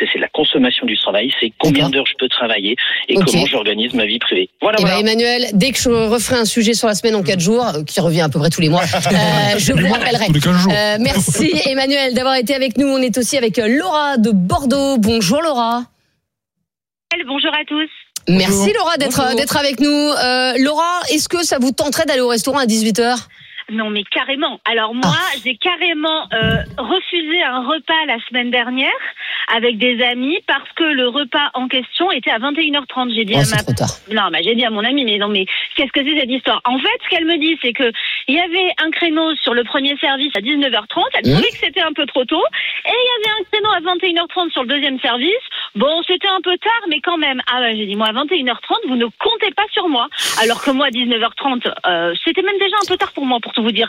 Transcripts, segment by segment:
c'est la consommation du travail, c'est combien d'heures je peux travailler et comment j'organise ma vie privée. Voilà. Emmanuel, dès que je referai un sujet sur la semaine en 4 jours, qui revient à peu près tous les mois, je vous rappellerai. Tous les 15 jours. Merci Emmanuel d'avoir été avec nous. On est aussi avec Laura de Bordeaux. Bonjour Laura. Bonjour à tous. Merci Laura d'être avec nous. Laura, est-ce que ça vous tenterait d'aller au restaurant à 18h ? Non mais carrément. Alors moi, j'ai carrément refusé un repas la semaine dernière avec des amis parce que le repas en question était à 21h30. J'ai dit j'ai dit à mon ami mais qu'est-ce que c'est cette histoire ? En fait, ce qu'elle me dit, c'est que il y avait un créneau sur le premier service à 19h30, elle trouvait que c'était un peu trop tôt, et il y avait un créneau à 21h30 sur le deuxième service. Bon, c'était un peu tard, mais quand même. J'ai dit, moi, à 21h30, vous ne comptez pas sur moi. Alors que moi, à 19h30, c'était même déjà un peu tard pour moi, pour tout vous dire.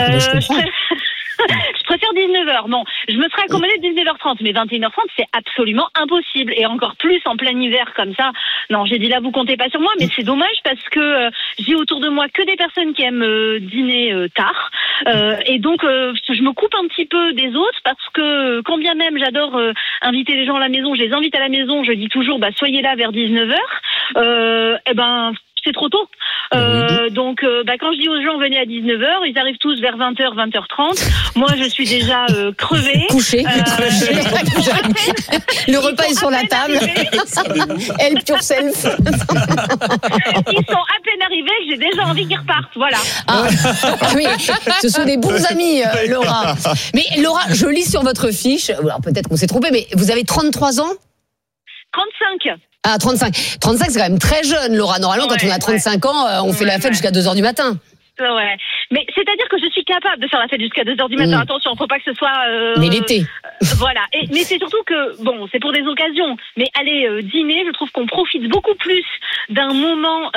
Je préfère 19h. Bon, je me serais accommodée de 19h30, mais 21h30, c'est absolument impossible. Et encore plus en plein hiver comme ça. Non, j'ai dit là, vous comptez pas sur moi, mais c'est dommage parce que j'ai autour de moi que des personnes qui aiment dîner tard. Et donc, je me coupe un petit peu des autres parce que quand bien même j'adore inviter les gens à la maison, je les invite à la maison, je dis toujours, soyez là vers 19h. C'est trop tôt. Donc, quand je dis aux gens, venez à 19h, ils arrivent tous vers 20h, 20h30. Moi, je suis déjà crevée. Couchée. Le repas est sur la table. Help yourself. Ils sont à peine arrivés, j'ai déjà envie qu'ils repartent. Voilà. Oui, ce sont des bons amis, Laura. Mais Laura, je lis sur votre fiche, alors peut-être qu'on s'est trompé, mais vous avez 33 ans ? 35. 35. 35, c'est quand même très jeune, Laura. Normalement, quand on a 35 ans, on fait la fête jusqu'à 2h du matin. Ouais. Mais c'est-à-dire que je suis capable de faire la fête jusqu'à 2h du matin. Attention, faut pas que ce soit... Mais l'été. Voilà. Mais c'est surtout que, c'est pour des occasions. Mais aller dîner, je trouve qu'on profite beaucoup plus d'un moment...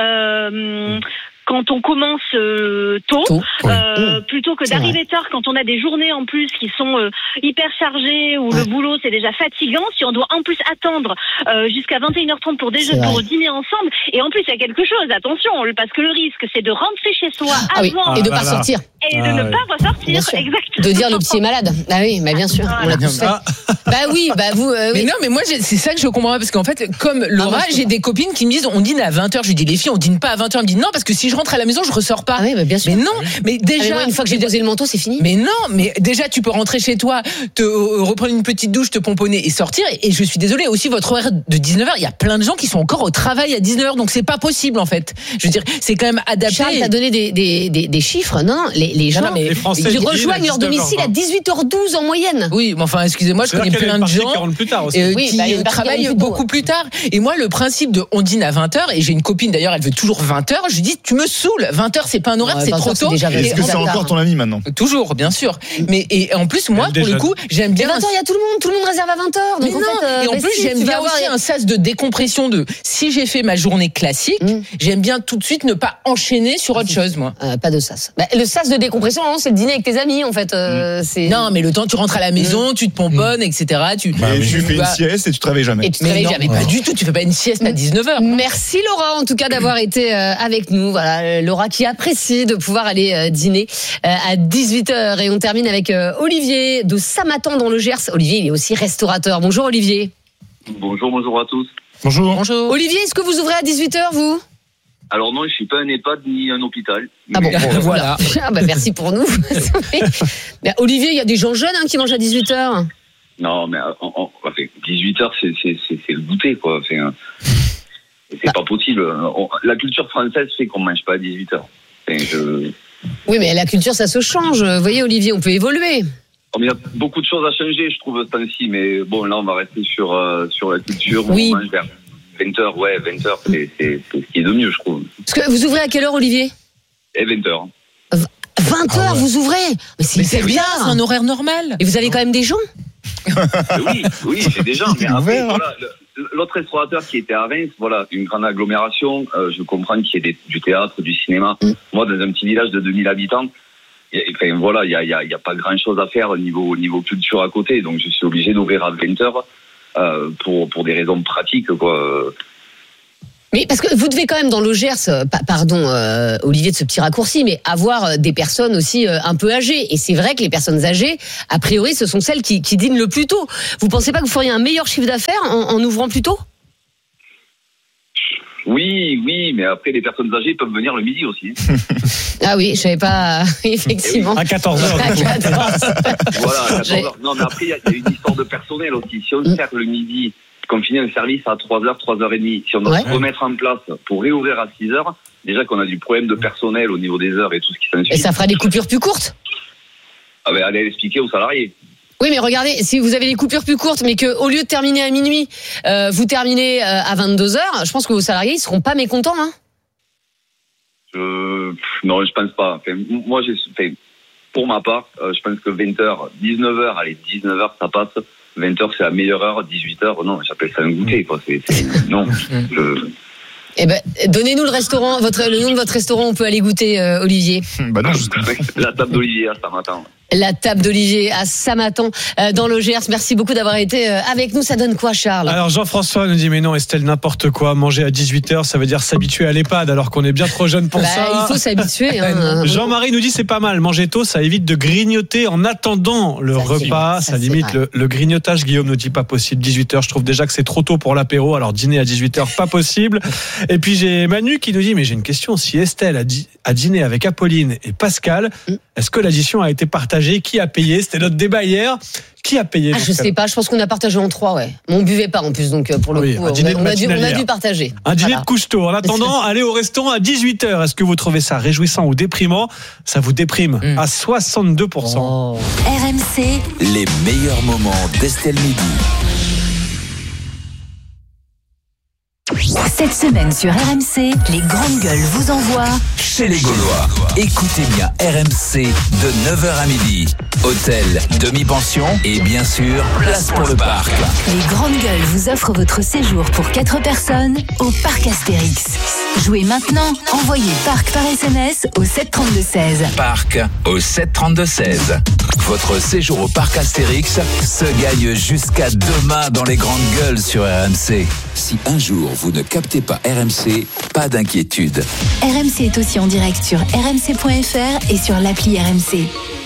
quand on commence tôt, plutôt que d'arriver tard quand on a des journées en plus qui sont hyper chargées, où le boulot c'est déjà fatigant, si on doit en plus attendre jusqu'à 21h30 pour dîner ensemble, et en plus il y a quelque chose, attention, parce que le risque c'est de rentrer chez soi avant et de pas sortir. Et de ne pas ressortir, exactement. De dire le petit est malade. Ah oui, mais bien sûr, on l'a tous fait. Vous... Mais non, mais moi, c'est ça que je comprends pas, parce qu'en fait, comme Laura, j'ai des copines qui me disent, on dîne à 20h. Je lui dis, les filles, on dîne pas à 20h. Elles me disent, non, parce que si je rentre à la maison, je ressors pas. Ah oui, bien sûr. Mais non, mais déjà. Moi, une fois que j'ai posé le manteau, c'est fini. Mais non, mais déjà, tu peux rentrer chez toi, te reprendre une petite douche, te pomponner et sortir. Et je suis désolée, aussi, votre horaire de 19h, il y a plein de gens qui sont encore au travail à 19h, donc c'est pas possible, en fait. Je veux dire, c'est quand même adapté. Charles, t'as donné des chiffres. Non, les gens. Ils rejoignent leur domicile à 18h12 en moyenne. Oui, mais enfin, excusez-moi, je connais plein de gens qui travaillent beaucoup plus tard. Et moi, le principe de on dîne à 20h, et j'ai une copine d'ailleurs, elle veut toujours 20h, je lui dis, tu me saoules, 20h c'est pas un horaire, c'est trop tôt. Est-ce que c'est encore ton ami maintenant ? Toujours, bien sûr. Mais et en plus, moi, pour le coup, j'aime bien. 20h, il y a tout le monde réserve à 20h. Donc et en plus, j'aime bien aussi un sas de décompression de si j'ai fait ma journée classique, j'aime bien tout de suite ne pas enchaîner sur autre chose, moi. Pas de sas. Le sas de décompression, c'est le dîner avec tes amis, en fait. Non, mais le temps, tu rentres à la maison, tu te pomponnes, etc. Tu fais une sieste et tu te réveilles jamais. Et tu te réveilles jamais. Pas du tout, tu fais pas une sieste à 19h. Merci Laura, en tout cas, d'avoir été avec nous. Voilà, Laura qui apprécie de pouvoir aller dîner à 18h. Et on termine avec Olivier de Samatan dans le Gers. Olivier, il est aussi restaurateur. Bonjour Olivier. Bonjour à tous. Bonjour. Olivier, est-ce que vous ouvrez à 18h, vous ? Alors non, je suis pas un EHPAD ni un hôpital. Ah bon, voilà. Merci pour nous. Mais Olivier, il y a des gens jeunes qui mangent à 18h. Non, mais 18h, c'est le goûter, quoi. C'est pas possible. La culture française fait qu'on mange pas à 18h. Oui, mais la culture, ça se change. Vous voyez, Olivier, on peut évoluer. Il y a beaucoup de choses à changer, je trouve, ce temps-ci. Mais bon, là, on va rester sur la culture. Oui. On mange vers 20h, 20h, c'est ce qui est de mieux, je trouve. Parce que vous ouvrez à quelle heure, Olivier ? Et 20h. 20h, vous ouvrez ? Mais c'est bien, c'est un horaire normal. Et vous avez quand même des gens ? Oui, j'ai des gens. Mais après, voilà, l'autre restaurateur qui était à Reims, voilà, une grande agglomération, je comprends qu'il y ait du théâtre, du cinéma. Moi, dans un petit village de 2000 habitants, il y a pas grand-chose à faire niveau culture à côté. Donc, je suis obligé d'ouvrir à 20h. Pour des raisons pratiques, quoi. Mais parce que vous devez quand même dans le Gers, pardon Olivier de ce petit raccourci, mais avoir des personnes aussi un peu âgées. Et c'est vrai que les personnes âgées, a priori, ce sont celles qui dînent le plus tôt. Vous pensez pas que vous feriez un meilleur chiffre d'affaires en ouvrant plus tôt ? Oui, mais après les personnes âgées peuvent venir le midi aussi. Ah oui, je savais pas, effectivement. À 14h. Voilà, à 14h. Non, mais après, il y a une histoire de personnel aussi. Si on sert le midi, qu'on finit un service à 3h, 3h30, si on doit se remettre en place pour réouvrir à 6h, déjà qu'on a du problème de personnel au niveau des heures et tout ce qui s'ensuit. Et ça fera des coupures plus courtes ? Ah ben, allez l'expliquer aux salariés. Oui, mais regardez, si vous avez des coupures plus courtes, mais que au lieu de terminer à minuit, vous terminez à 22h, je pense que vos salariés ils seront pas mécontents, hein. Non, je pense pas. Enfin, moi, pour ma part, je pense que 20h, 19h, allez, 19h, ça passe. 20h, c'est la meilleure heure. 18h, non, j'appelle ça un goûter, quoi. Non. Eh ben, donnez-nous le restaurant, le nom de votre restaurant, on peut aller goûter, Olivier. Bah non, La table d'Olivier à Samatan. La table d'Olivier à Samatan, dans le Gers. Merci beaucoup d'avoir été avec nous. Ça donne quoi, Charles ? Alors Jean-François nous dit mais non Estelle, n'importe quoi, manger à 18h ça veut dire s'habituer à l'EHPAD alors qu'on est bien trop jeune pour ça. Il faut s'habituer, hein. Jean-Marie nous dit c'est pas mal, manger tôt ça évite de grignoter en attendant le repas, ça limite le grignotage. Guillaume nous dit pas possible, 18h je trouve déjà que c'est trop tôt pour l'apéro, alors dîner à 18h pas possible. Et puis j'ai Manu qui nous dit mais j'ai une question, si Estelle a dîné avec Apolline et Pascal, est-ce que l'addition a été partagée ? Qui a payé ? C'était notre débat hier. Qui a payé ? Je sais pas, je pense qu'on a partagé en 3, ouais. Mais on buvait pas en plus, donc pour le coup, on a dû partager. Un dîner de couche-tôt. En attendant, allez au restaurant à 18h. Est-ce que vous trouvez ça réjouissant ou déprimant ? Ça vous déprime à 62%. Oh. RMC, les meilleurs moments d'Estelle Midi. Cette semaine sur RMC, les grandes gueules vous envoient chez les Gaulois. Écoutez bien RMC de 9h à midi. Hôtel, demi-pension et bien sûr, place pour le parc. Les grandes gueules vous offrent votre séjour pour 4 personnes au parc Astérix. Jouez maintenant, envoyez parc par SMS au 732-16. Parc au 732-16. Votre séjour au parc Astérix se gagne jusqu'à demain dans les grandes gueules sur RMC. Si un jour vous ne captez pas RMC, pas d'inquiétude. RMC est aussi en direct sur rmc.fr et sur l'appli RMC.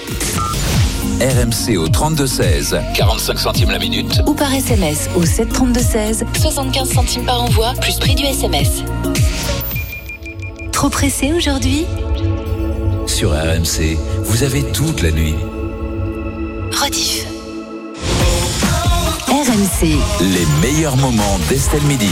RMC au 32-16, 45 centimes la minute. Ou par SMS au 732-16, 75 centimes par envoi, plus prix du SMS. Trop pressé aujourd'hui ? Sur RMC, vous avez toute la nuit. Rediff. RMC, les meilleurs moments d'Estelle Midi.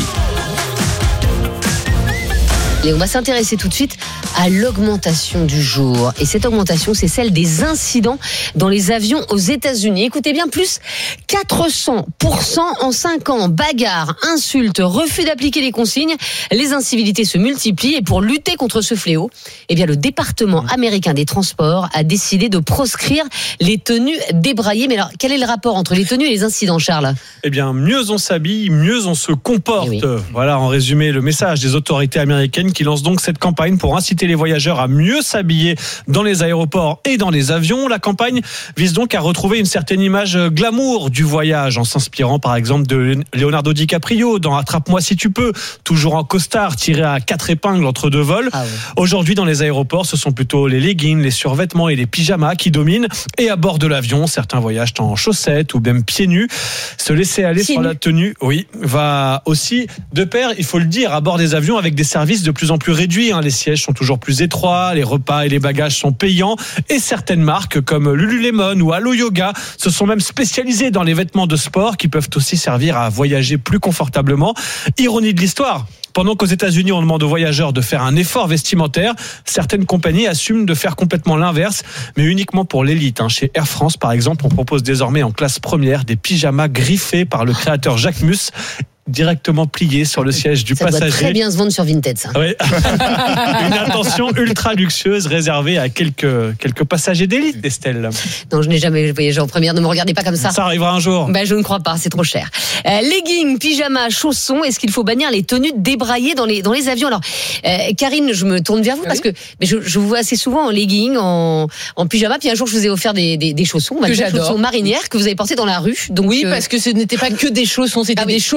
Et on va s'intéresser tout de suite à l'augmentation du jour. Et cette augmentation, c'est celle des incidents dans les avions aux États-Unis. Écoutez bien, plus 400% en 5 ans. Bagarres, insultes, refus d'appliquer les consignes. Les incivilités se multiplient. Et pour lutter contre ce fléau, eh bien, le département américain des transports a décidé de proscrire les tenues débraillées. Mais alors, quel est le rapport entre les tenues et les incidents, Charles ? Eh bien, mieux on s'habille, mieux on se comporte. Oui. Voilà, en résumé, le message des autorités américaines qui lance donc cette campagne pour inciter les voyageurs à mieux s'habiller dans les aéroports et dans les avions. La campagne vise donc à retrouver une certaine image glamour du voyage en s'inspirant par exemple de Leonardo DiCaprio dans Attrape-moi si tu peux, toujours en costard tiré à 4 épingles entre 2 vols. Ah oui. Aujourd'hui dans les aéroports, ce sont plutôt les leggings, les survêtements et les pyjamas qui dominent. Et à bord de l'avion, certains voyagent en chaussettes ou même pieds nus. Se laisser aller sur la tenue, oui, va aussi de pair, il faut le dire, à bord des avions avec des services de plus en plus réduits. Les sièges sont toujours plus étroits, les repas et les bagages sont payants. Et certaines marques comme Lululemon ou Allo Yoga se sont même spécialisées dans les vêtements de sport qui peuvent aussi servir à voyager plus confortablement. Ironie de l'histoire. Pendant qu'aux États-Unis, on demande aux voyageurs de faire un effort vestimentaire, certaines compagnies assument de faire complètement l'inverse, mais uniquement pour l'élite. Chez Air France, par exemple, on propose désormais en classe première des pyjamas griffés par le créateur Jacques Mus, directement plié sur le siège du passager. Ça doit très bien se vendre sur Vinted, ça. Oui. Une attention ultra luxueuse réservée à quelques passagers d'élite, Estelle. Non, je n'ai jamais voyagé en première. Ne me regardez pas comme ça. Ça arrivera un jour. Je ne crois pas, c'est trop cher. Leggings, pyjamas, chaussons. Est-ce qu'il faut bannir les tenues débraillées dans les avions ? Alors, Karine, je me tourne vers vous parce que je vous vois assez souvent en leggings, en pyjama. Puis un jour, je vous ai offert des chaussons, des chaussons marinières que vous avez portées dans la rue. Donc, oui, parce que ce n'était pas que des chaussons, c'était des chaussures.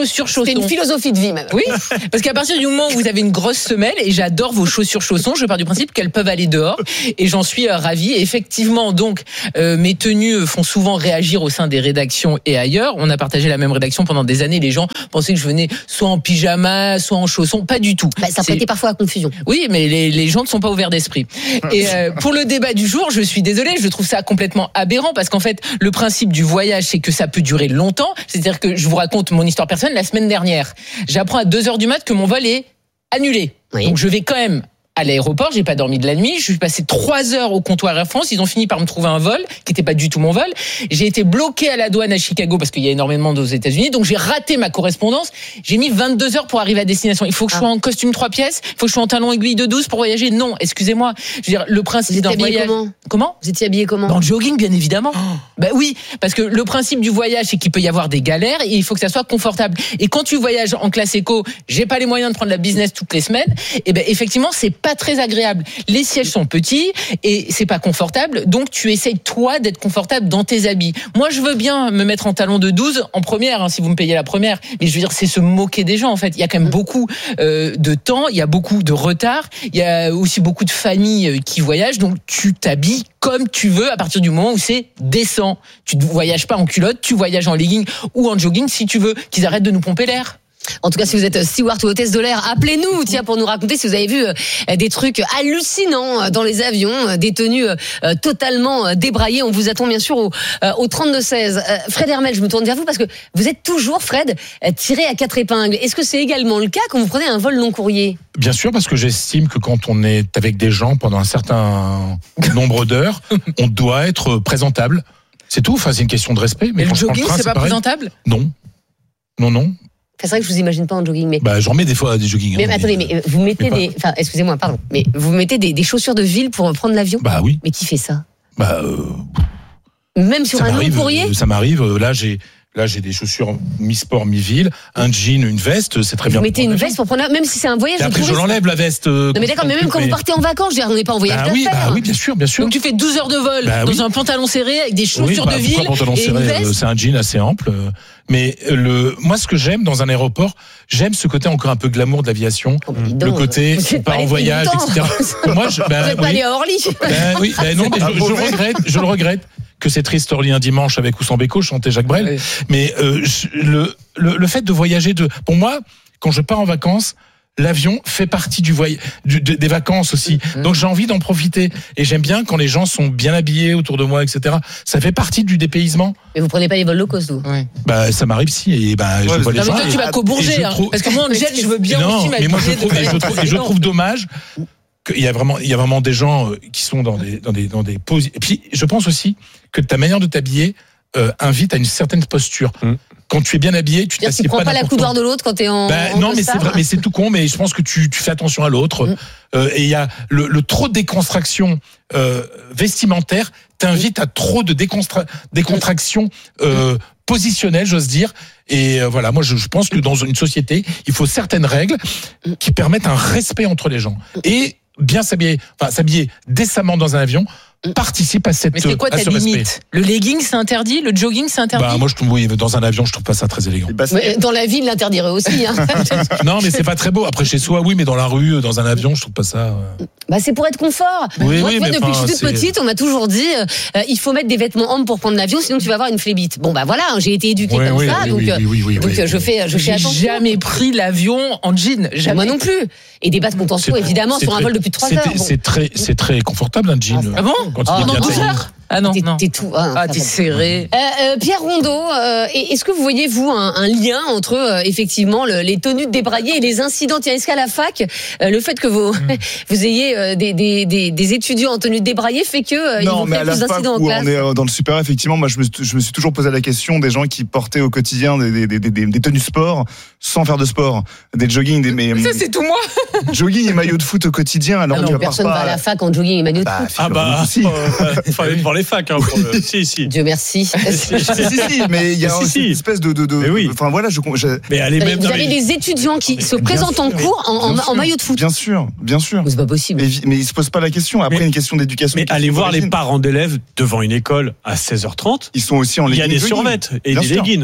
chaussons. C'est une philosophie de vie même. Oui, parce qu'à partir du moment où vous avez une grosse semelle, et j'adore vos chaussures chaussons, je pars du principe qu'elles peuvent aller dehors, et j'en suis ravie. Et effectivement, donc, mes tenues font souvent réagir au sein des rédactions et ailleurs. On a partagé la même rédaction pendant des années. Les gens pensaient que je venais soit en pyjama, soit en chaussons. Pas du tout. Ça prêtait parfois à confusion. Oui, mais les gens ne sont pas ouverts d'esprit. Et pour le débat du jour, je suis désolée, je trouve ça complètement aberrant, parce qu'en fait, le principe du voyage, c'est que ça peut durer longtemps. C'est-à-dire que je vous raconte mon histoire personnelle. La semaine dernière, j'apprends à 2h du mat que mon vol est annulé. Oui. Donc je vais quand même à l'aéroport, j'ai pas dormi de la nuit, je suis passé 3 heures au comptoir Air France, ils ont fini par me trouver un vol qui était pas du tout mon vol. J'ai été bloqué à la douane à Chicago parce qu'il y a énormément aux États-Unis, donc j'ai raté ma correspondance. J'ai mis 22 heures pour arriver à destination. Il faut que je sois en costume 3 pièces, il faut que je sois en talons aiguilles de 12 pour voyager. Non, excusez-moi. Je veux dire, le principe d'un voyage. Comment Vous étiez habillé comment? Dans le jogging, bien évidemment. Bah oui, parce que le principe du voyage, c'est qu'il peut y avoir des galères et il faut que ça soit confortable. Et quand tu voyages en classe éco, j'ai pas les moyens de prendre la business toutes les semaines, et ben effectivement, c'est pas très agréable. Les sièges sont petits et c'est pas confortable, donc tu essayes toi d'être confortable dans tes habits. Moi, je veux bien me mettre en talons de 12 en première, si vous me payez la première, mais je veux dire, c'est se moquer des gens en fait. Il y a quand même beaucoup de temps, il y a beaucoup de retard, il y a aussi beaucoup de familles qui voyagent, donc tu t'habilles comme tu veux à partir du moment où c'est décent. Tu ne voyages pas en culotte, tu voyages en legging ou en jogging si tu veux qu'ils arrêtent de nous pomper l'air. En tout cas, si vous êtes steward ou hôtesse de l'air, appelez-nous, tiens, pour nous raconter si vous avez vu des trucs hallucinants dans les avions, des tenues totalement débraillées. On vous attend bien sûr au 32-16. Fred Hermel, je me tourne vers vous parce que vous êtes toujours, Fred, tiré à 4 épingles. Est-ce que c'est également le cas quand vous prenez un vol long courrier? Bien sûr, parce que j'estime que quand on est avec des gens pendant un certain nombre d'heures, on doit être présentable. C'est tout, enfin, c'est une question de respect. Mais le jogging, c'est pas présentable? Non. Non. C'est vrai que je vous imagine pas en jogging, mais. J'en mets des fois des jogging. Mais attendez, mais vous mettez excusez-moi, pardon, mais vous mettez des chaussures de ville pour prendre l'avion? Oui. Mais qui fait ça? Même sur un long courrier? Ça m'arrive. Là, j'ai des chaussures mi-sport, mi-ville, un jean, une veste, c'est très bien. Vous mettez une veste pour prendre même si c'est un voyage. Et après, je l'enlève la veste. Non, mais d'accord, mais même quand vous partez en vacances, je veux dire, on n'est pas en voyage d'affaires. Oui, bien sûr. Donc tu fais 12 heures de vol dans un pantalon serré avec des chaussures de ville et une veste. C'est un jean assez ample. Mais moi, ce que j'aime dans un aéroport, j'aime ce côté encore un peu glamour de l'aviation, le côté on part en voyage, etc. Moi, vous n'êtes pas allé à Orly. Non, mais je le regrette. Que c'est triste Orly un dimanche avec ou sans Béco, chantait Jacques Brel. Oui. Mais le fait de voyager, pour moi, quand je pars en vacances, l'avion fait partie des vacances aussi. Donc j'ai envie d'en profiter. Et j'aime bien quand les gens sont bien habillés autour de moi, etc. Ça fait partie du dépaysement. Mais vous prenez pas les vols low cost, vous? Oui. Ça m'arrive si. Et je vois les gens. Mais toi, tu vas qu'au Bourget, parce que moi, en jet, je veux bien aussi m'habiller. Mais moi, je trouve dommage. Il y a vraiment des gens qui sont dans des poses. Et puis, je pense aussi que ta manière de t'habiller invite à une certaine posture. Quand tu es bien habillé, tu t'assieds pas. Tu prends pas la coudoir de l'autre quand tu es en non, mais c'est vrai, mais c'est tout con. Mais je pense que tu fais attention à l'autre. Et il y a le trop de décontraction vestimentaire t'invite à trop de décontraction positionnelle, j'ose dire. Et voilà, moi je pense que dans une société, il faut certaines règles qui permettent un respect entre les gens. Et bien s'habiller décemment dans un avion participe à cette. Mais c'est quoi ta limite? Le legging c'est interdit, le jogging c'est interdit? Moi je trouve dans un avion je trouve pas ça très élégant. Mais dans la ville l'interdirait aussi. Hein. Non mais c'est pas très beau. Après chez soi oui, mais dans la rue, dans un avion je trouve pas ça. C'est pour être confort. Moi depuis que je suis toute petite on m'a toujours dit il faut mettre des vêtements amples pour prendre l'avion sinon tu vas avoir une flébite. Voilà, j'ai été éduquée comme ça donc je fais attention. J'ai jamais pris l'avion en jean. Jamais. Moi non plus. Et des bases contentieux évidemment sur un vol de plus de 3 heures. C'est très confortable un jean. Ah bon? Quand il est bien taillé. Ah non, t'es tout. T'es serré. Pierre Rondeau, est-ce que vous voyez vous un lien entre effectivement les tenues débraillées et les incidents? Tiens, est-ce qu'à la fac, le fait que vous ayez des étudiants en tenue débraillée fait que ils vont faire plus d'incidents en classe? On est dans le super, effectivement. Moi, je me suis toujours posé la question des gens qui portaient au quotidien des tenues sport sans faire de sport, des jogging, ça c'est tout moi. Jogging et maillot de foot au quotidien. Alors personne va à la fac en jogging et maillot de foot. Si. Il fallait devant les facs. Si. Dieu merci. Si, mais il y a une espèce de. Oui. Enfin voilà, Mais vous avez des étudiants qui se présentent en cours en maillot de foot. Bien sûr. C'est pas possible. Mais ils se posent pas la question. Après, une question d'éducation. Mais allez voir les parents d'élèves devant une école à 16h30. Ils sont aussi en leggings. Il y a des survêtements et des leggings.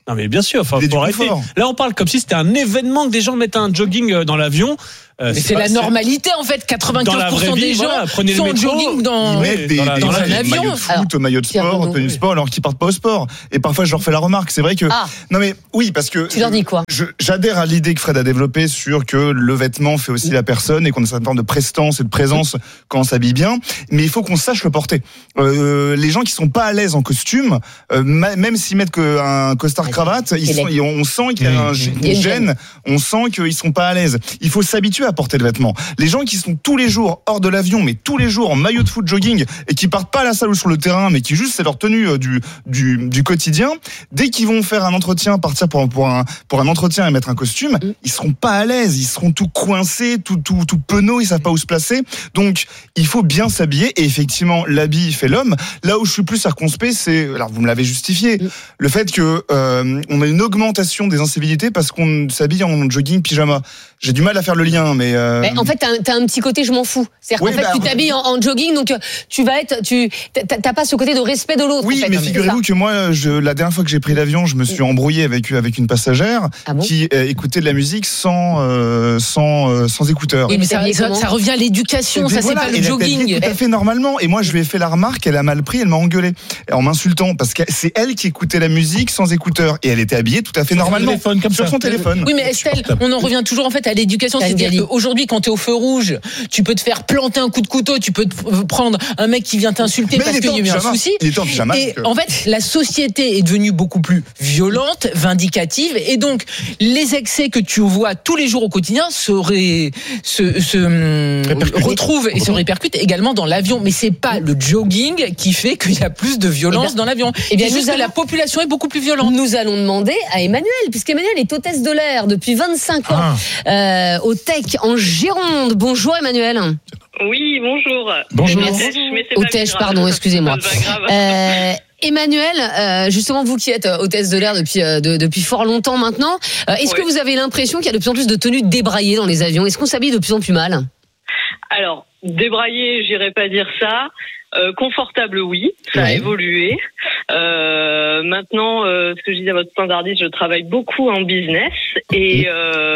Non mais bien sûr, faut arrêter. confort. Là on parle comme si c'était un événement que des gens mettent un jogging dans l'avion. Mais c'est la normalité en fait. 95% des gens sont en jogging dans un avion. Maillot de foot, maillot de sport, tenue de sport, alors qu'ils partent pas au sport. Et parfois je leur fais la remarque. C'est vrai que non mais oui, parce que tu leur dis quoi? J'adhère à l'idée que Fred a développée sur que le vêtement fait aussi la personne et qu'on a cette forme de prestance et de présence quand on s'habille bien. Mais il faut qu'on sache le porter. Les gens qui sont pas à l'aise en costume, même s'ils mettent qu'un costard cravate, on sent qu'il y a une gêne. On sent qu'ils sont pas à l'aise. Il faut s'habituer à porter le vêtement. Les gens qui sont tous les jours hors de l'avion, mais tous les jours en maillot de foot jogging et qui partent pas à la salle ou sur le terrain, mais qui juste c'est leur tenue du quotidien, dès qu'ils vont faire un entretien, partir pour un entretien et mettre un costume, ils seront pas à l'aise, ils seront tout coincés, tout penauds, ils savent pas où se placer. Donc il faut bien s'habiller et effectivement l'habit fait l'homme. Là où je suis plus circonspect, c'est, alors vous me l'avez justifié, le fait que on a une augmentation des incivilités parce qu'on s'habille en jogging pyjama. J'ai du mal à faire le lien, mais en fait, t'as un petit côté je m'en fous. C'est-à-dire qu'en fait, tu t'habilles en jogging, donc t'as pas ce côté de respect de l'autre. Oui, en fait, mais figurez-vous que moi, la dernière fois que j'ai pris l'avion, je me suis embrouillé avec une passagère qui écoutait de la musique sans écouteurs. Oui, mais ça revient à l'éducation, ça c'est pas le jogging. Tout à fait normalement. Et moi, je lui ai fait la remarque, elle a mal pris, elle m'a engueulé en m'insultant parce que c'est elle qui écoutait la musique sans écouteurs et elle était habillée tout à fait normalement sur son téléphone. Oui, mais Estelle, on en revient toujours en fait à l'éducation. C'est-à-dire qu'aujourd'hui, quand t'es au feu rouge, tu peux te faire planter un coup de couteau, tu peux te prendre un mec qui vient t'insulter parce qu'il y a eu un souci. Et en fait, la société est devenue beaucoup plus violente, vindicative, et donc les excès que tu vois tous les jours au quotidien se retrouvent et se répercutent également dans l'avion. Mais c'est pas le jogging qui fait qu'il y a plus de violence dans l'avion. Et bien juste que la population est beaucoup plus violente. Nous allons demander à Emmanuel, puisqu'Emmanuel est hôtesse de l'air depuis 25 ans au Tech en Gironde. Bonjour Emmanuel. Oui, bonjour. Bonjour. Hôtesse, pardon, excusez-moi. Emmanuel, justement vous qui êtes hôtesse de l'air depuis fort longtemps maintenant, est-ce que vous avez l'impression qu'il y a de plus en plus de tenues débraillées dans les avions? Est-ce qu'on s'habille de plus en plus mal? Alors, débraillé, j'irais pas dire ça. Confortable, oui, ça a évolué. Maintenant, ce que je disais à votre standardiste, je travaille beaucoup en business et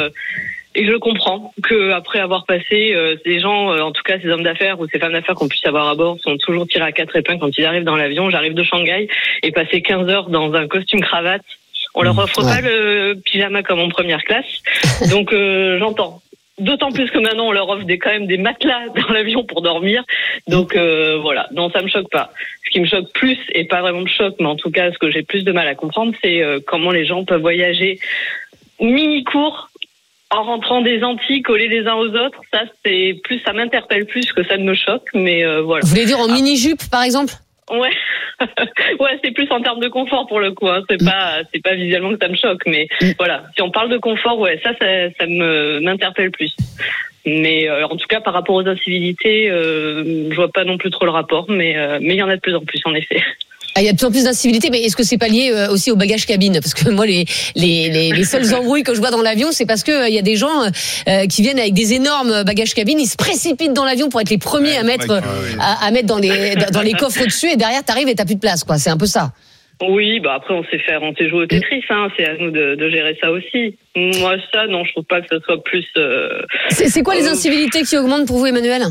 je comprends que après avoir passé, ces gens, en tout cas ces hommes d'affaires ou ces femmes d'affaires qu'on puisse avoir à bord, sont toujours tirés à 4 épingles quand ils arrivent dans l'avion. J'arrive de Shanghai et passer 15 heures dans un costume cravate, on leur offre pas le pyjama comme en première classe. Donc j'entends. D'autant plus que maintenant on leur offre quand même des matelas dans l'avion pour dormir. Donc voilà, non, ça me choque pas. Ce qui me choque plus, et pas vraiment me choque, mais en tout cas ce que j'ai plus de mal à comprendre, c'est comment les gens peuvent voyager mini-court en rentrant des Antilles collés les uns aux autres. Ça, ça m'interpelle plus que ça ne me choque, mais voilà. Vous voulez dire en mini-jupe par exemple? Ouais, ouais, c'est plus en termes de confort pour le coup. Hein. C'est pas visuellement que ça me choque, mais voilà. Si on parle de confort, ouais, ça m'interpelle plus. Mais en tout cas, par rapport aux incivilités, je vois pas non plus trop le rapport, mais il y en a de plus en plus, en effet. Il y a de plus en plus d'incivilité, mais est-ce que c'est pas lié aussi au bagage cabine? Parce que moi, les seules embrouilles que je vois dans l'avion, c'est parce que il y a des gens qui viennent avec des énormes bagages cabine, ils se précipitent dans l'avion pour être les premiers à mettre dans les coffres dessus, et derrière t'arrives et t'as plus de place, quoi. C'est un peu ça. Oui, bah après on sait jouer au Tetris, hein. C'est à nous de gérer ça aussi. Moi, ça, non, je trouve pas que ce soit plus. C'est quoi les incivilités qui augmentent pour vous, Emmanuel?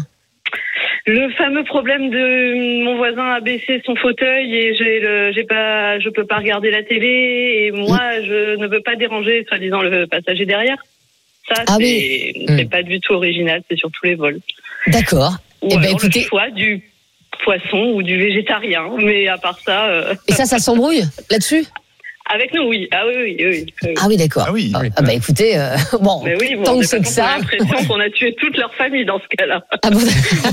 Le fameux problème de mon voisin a baissé son fauteuil et je peux pas regarder la télé, et moi je ne veux pas déranger soi-disant le passager derrière. Ça, c'est pas du tout original, c'est sur tous les vols. D'accord. Ou alors écoutez, le choix du poisson ou du végétarien, mais à part ça. Et ça s'embrouille là-dessus? Avec nous, oui. Ah oui. Ah oui, d'accord. Ah oui. Ah bah écoutez, bon, mais oui, tant que c'est que ça. On a l'impression qu'on a tué toute leur famille dans ce cas-là. Ah bon.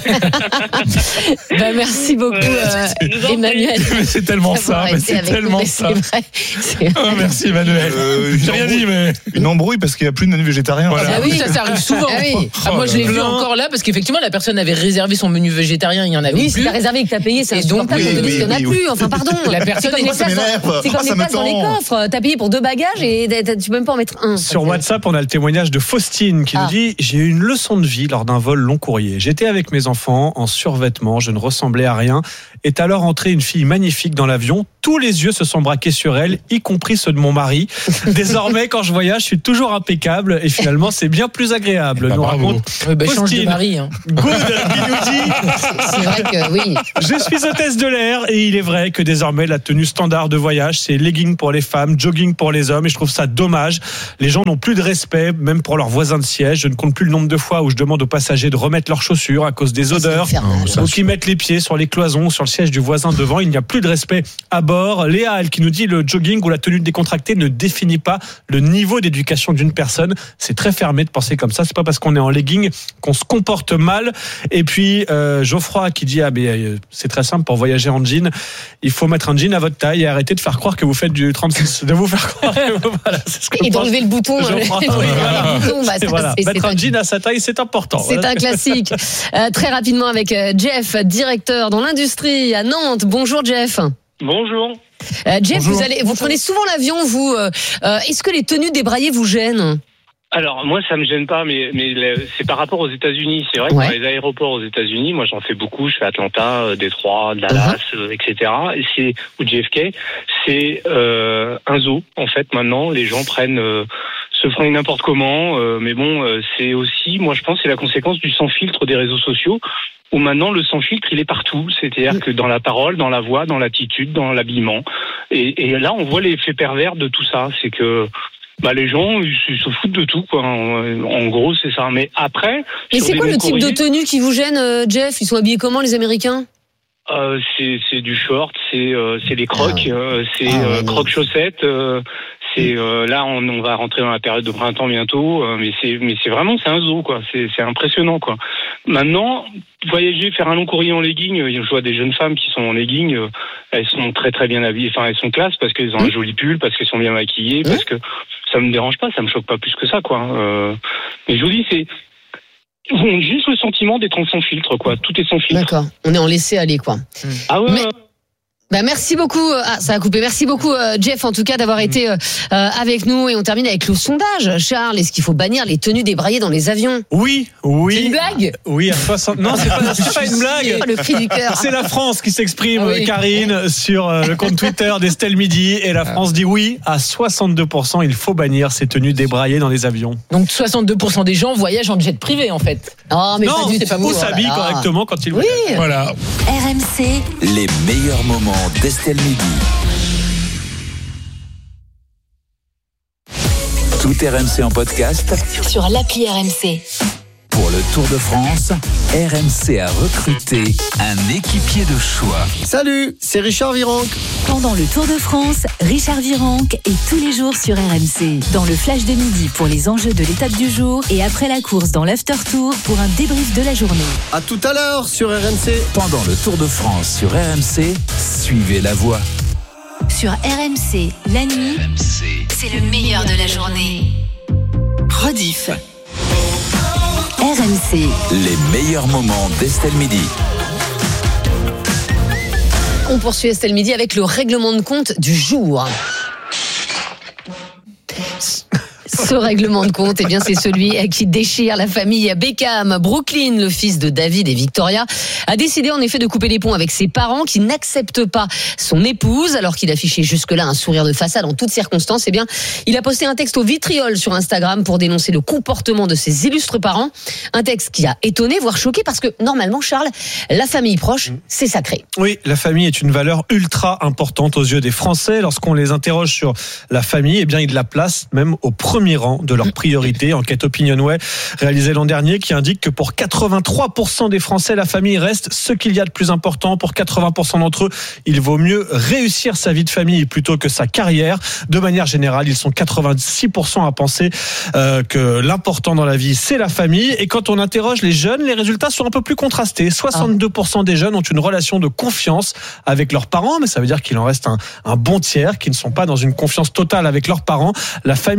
Bah merci beaucoup, Emmanuel. Mais c'est tellement ça. C'est tellement ça. C'est vrai. Merci Emmanuel. J'ai rien dit, mais une embrouille parce qu'il n'y a plus de menu végétarien. Voilà. Ah oui, ça arrive souvent. Ah oui. Moi, je l'ai vu encore là parce qu'effectivement, la personne avait réservé son menu végétarien, il y en avait plus. Oui, si t'as réservé et que t'as payé, c'est insupportable. On te dit qu'il n'y en a plus. Enfin, pardon. La personne c'est comme les places dans les coffres. T'as payé pour 2 bagages et tu peux même pas en mettre un. Sur WhatsApp, on a le témoignage de Faustine qui nous dit: j'ai eu une leçon de vie lors d'un vol long courrier. J'étais avec mes enfants en survêtement, je ne ressemblais à rien Est alors entrée une fille magnifique dans l'avion. Tous les yeux se sont braqués sur elle, y compris ceux de mon mari. Désormais, quand je voyage, je suis toujours impeccable et finalement, c'est bien plus agréable. Nous raconte change de mari. Hein. Good, qui nous dit. C'est vrai que oui. Je suis hôtesse de l'air et il est vrai que désormais, la tenue standard de voyage, c'est legging pour les femmes, jogging pour les hommes et je trouve ça dommage. Les gens n'ont plus de respect, même pour leurs voisins de siège. Je ne compte plus le nombre de fois où je demande aux passagers de remettre leurs chaussures à cause des odeurs ou qui mettent les pieds sur les cloisons, sur le siège du voisin devant. Il n'y a plus de respect à bord. Léa, elle qui nous dit le jogging ou la tenue décontractée ne définit pas le niveau d'éducation d'une personne. C'est très fermé de penser comme ça. C'est pas parce qu'on est en legging qu'on se comporte mal. Et puis Geoffroy qui dit c'est très simple pour voyager en jean. Il faut mettre un jean à votre taille et arrêter de faire croire que vous faites du 36. De vous faire croire. Voilà, c'est ce que et d'enlever le bouton. Mettre un jean à sa taille, c'est important. C'est un classique. Très rapidement avec Jeff, directeur dans l'industrie à Nantes. Bonjour Jeff. Bonjour. Jeff, Bonjour. vous prenez souvent l'avion, vous. Est-ce que les tenues débraillées vous gênent ? Alors moi ça me gêne pas, mais c'est par rapport aux États-Unis. C'est vrai que dans les aéroports aux États-Unis, moi j'en fais beaucoup. Je fais Atlanta, Détroit, Dallas, etc. Et ou JFK. C'est un zoo en fait. Maintenant, les gens se fringuent n'importe comment. Mais bon, c'est aussi, moi je pense, c'est la conséquence du sans filtre des réseaux sociaux. Où maintenant le sans-filtre il est partout, c'est-à-dire que dans la parole, dans la voix, dans l'attitude, dans l'habillement, et là on voit l'effet pervers de tout ça, c'est que les gens ils se foutent de tout quoi. En gros c'est ça. Mais après. Et c'est quoi le type de tenue qui vous gêne, Jeff ? Ils sont habillés comment les Américains ? C'est du short, c'est les crocs, crocs chaussettes. Là on va rentrer dans la période de printemps bientôt, mais c'est vraiment c'est un zoo quoi. C'est impressionnant quoi. Maintenant voyager, faire un long courrier en legging, je vois des jeunes femmes qui sont en legging, elles sont très très bien habillées, enfin elles sont classe parce qu'elles ont un joli pull, parce qu'elles sont bien maquillées, parce que ça me dérange pas, ça me choque pas plus que ça quoi. Mais je vous dis ils ont juste le sentiment d'être sans filtre, quoi. Tout est sans filtre. D'accord. On est en laisser aller, quoi. Ah ouais. Merci beaucoup. Ça a coupé. Merci beaucoup, Jeff, en tout cas, d'avoir été avec nous. Et on termine avec le sondage. Charles, est-ce qu'il faut bannir les tenues débraillées dans les avions ? Oui. C'est une blague ? Oui, à 60. Non, c'est pas une blague. Le cri du cœur. C'est la France qui s'exprime, Karine, sur le compte Twitter d'Estelle Midi. Et la France dit oui, à 62%, il faut bannir ces tenues débraillées dans les avions. Donc 62% des gens voyagent en jet privé, en fait. Oh, mais non, c'est pas ou s'habillent correctement quand ils voyagent. Voilà. RMC, les meilleurs moments d'Estelle Midi. Tout RMC en podcast sur l'appli RMC. Pour le Tour de France, RMC a recruté un équipier de choix. Salut, c'est Richard Virenque. Pendant le Tour de France, Richard Virenque est tous les jours sur RMC. Dans le Flash de midi pour les enjeux de l'étape du jour et après la course dans l'After Tour pour un débrief de la journée. À tout à l'heure sur RMC. Pendant le Tour de France sur RMC, suivez la voie. Sur RMC, la nuit, c'est le meilleur de la journée. Rediff. RMC. Les meilleurs moments d'Estelle Midi. On poursuit Estelle Midi avec le règlement de compte du jour. Ce règlement de compte, c'est celui qui déchire la famille Beckham. Brooklyn, le fils de David et Victoria, a décidé en effet de couper les ponts avec ses parents qui n'acceptent pas son épouse, alors qu'il affichait jusque-là un sourire de façade en toutes circonstances. Il a posté un texte au vitriol sur Instagram pour dénoncer le comportement de ses illustres parents. Un texte qui a étonné, voire choqué, parce que normalement, Charles, la famille proche, c'est sacré. Oui, la famille est une valeur ultra importante aux yeux des Français. Lorsqu'on les interroge sur la famille, ils la placent même au premier rang de leurs priorités. Enquête Opinionway réalisée l'an dernier qui indique que pour 83% des Français, la famille reste ce qu'il y a de plus important. Pour 80% d'entre eux, il vaut mieux réussir sa vie de famille plutôt que sa carrière. De manière générale, ils sont 86% à penser que l'important dans la vie, c'est la famille. Et quand on interroge les jeunes, les résultats sont un peu plus contrastés. 62% des jeunes ont une relation de confiance avec leurs parents, mais ça veut dire qu'il en reste un bon tiers qui ne sont pas dans une confiance totale avec leurs parents. La famille, disent les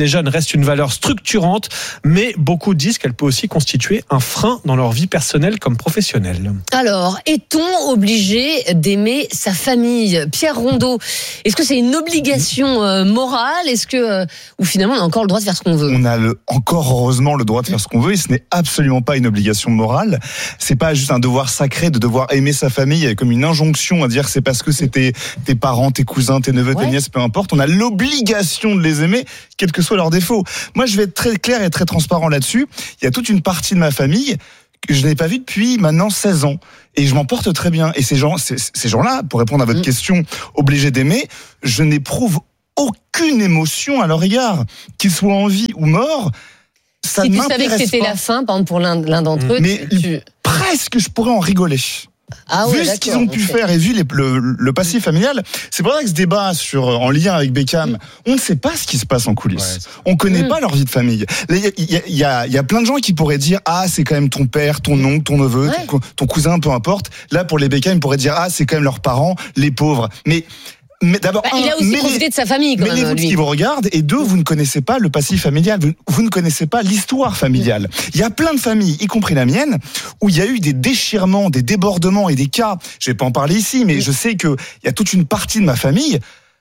des jeunes reste une valeur structurante, mais beaucoup disent qu'elle peut aussi constituer un frein dans leur vie personnelle comme professionnelle. Alors, est-on obligé d'aimer sa famille ? Pierre Rondeau, est-ce que c'est une obligation morale ? Est-ce que, ou finalement on a encore le droit de faire ce qu'on veut ? On a encore heureusement le droit de faire ce qu'on veut, et ce n'est absolument pas une obligation morale. C'est pas juste un devoir sacré de devoir aimer sa famille comme une injonction à dire c'est parce que c'était tes parents, tes cousins, tes neveux, tes nièces, peu importe. On a l'obligation de les aimer, quels que soient leurs défauts. Moi, je vais être très clair et très transparent là-dessus. Il y a toute une partie de ma famille que je n'ai pas vue depuis maintenant 16 ans. Et je m'en porte très bien. Et ces gens-là, pour répondre à votre question, obligés d'aimer, je n'éprouve aucune émotion à leur égard. Qu'ils soient en vie ou morts, ça si ne tu m'intéresse savais que c'était pas. la fin, par exemple, pour l'un d'entre eux, mais presque je pourrais en rigoler. Ah ouais, vu ce qu'ils ont pu faire et vu le passif familial, c'est pour ça que ce débat en lien avec Beckham, on ne sait pas ce qui se passe en coulisses. On ne connaît pas leur vie de famille. Il y a plein de gens qui pourraient dire c'est quand même ton père, ton oncle, ton neveu, ton cousin, peu importe. Là, pour les Beckham, ils pourraient dire c'est quand même leurs parents, les pauvres. Mais d'abord, il a aussi profité de sa famille quand même. Mêlez-vous de ce qui vous regarde, et deux, vous ne connaissez pas le passif familial, vous ne connaissez pas l'histoire familiale. Il y a plein de familles, y compris la mienne, où il y a eu des déchirements, des débordements et des cas. Je vais pas en parler ici, mais je sais que il y a toute une partie de ma famille.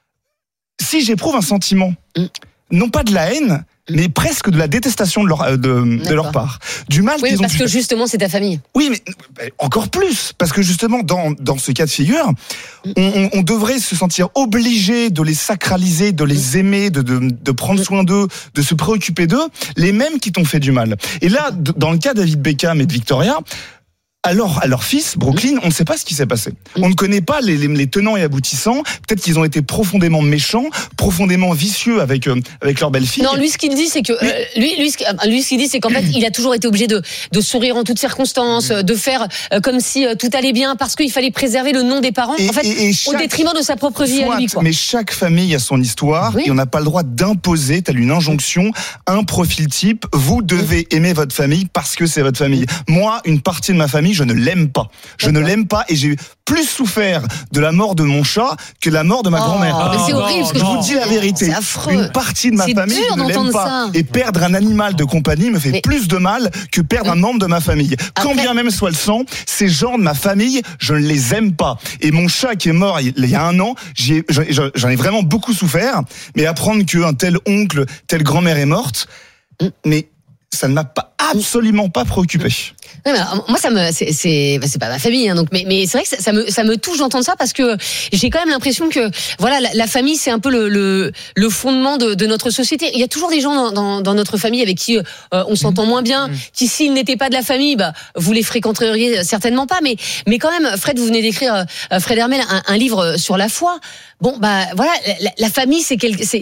Si j'éprouve un sentiment, non pas de la haine, mais presque de la détestation de leur part. Du mal qu'ils ont parce que justement, c'est ta famille. Oui, mais encore plus, parce que justement, dans ce cas de figure, on devrait se sentir obligé de les sacraliser, de les aimer, de prendre soin d'eux, de se préoccuper d'eux, les mêmes qui t'ont fait du mal. Et là, dans le cas de David Beckham et de Victoria, alors, à leur fils, Brooklyn, on ne sait pas ce qui s'est passé. On ne connaît pas les tenants et aboutissants. Peut-être qu'ils ont été profondément méchants, profondément vicieux avec leur belle-fille. Non, lui, ce qu'il dit, c'est que lui, ce qu'il dit, c'est qu'en fait, il a toujours été obligé de sourire en toutes circonstances, de faire comme si tout allait bien, parce qu'il fallait préserver le nom des parents, au détriment de sa propre vie à lui. Mais chaque famille a son histoire, et on n'a pas le droit d'imposer, telle une injonction, un profil type. Vous devez aimer votre famille parce que c'est votre famille. Moi, une partie de ma famille, je ne l'aime pas. Je ne l'aime pas, et j'ai plus souffert de la mort de mon chat que de la mort de ma grand-mère. Mais c'est horrible, parce que je vous dis la vérité. C'est affreux. Une partie de ma famille, je ne l'aime pas. Ça. Et perdre un animal de compagnie me fait plus de mal que perdre un membre de ma famille. Quand bien même soit le sang, ces gens de ma famille, je ne les aime pas. Et mon chat qui est mort il y a 1 an, j'en ai vraiment beaucoup souffert. Mais apprendre qu'un tel oncle, telle grand-mère est morte, mais ça ne m'a absolument pas préoccupé. Ouais, moi, c'est pas ma famille, hein, donc, mais c'est vrai que ça me touche d'entendre ça, parce que j'ai quand même l'impression que, voilà, la famille, c'est un peu le fondement de notre société. Il y a toujours des gens dans notre famille avec qui on s'entend moins bien, qui, s'ils n'étaient pas de la famille, vous les fréquenteriez certainement pas, mais quand même, Fred, vous venez d'écrire, Fred Hermel, un livre sur la foi. Bon, voilà, la famille, c'est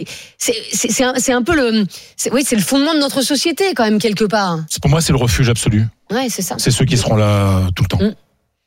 un peu c'est le fondement de notre société, quand même, quelque part. Pour moi, c'est le refuge absolu. Ouais, c'est ça. C'est ceux qui seront là tout le temps.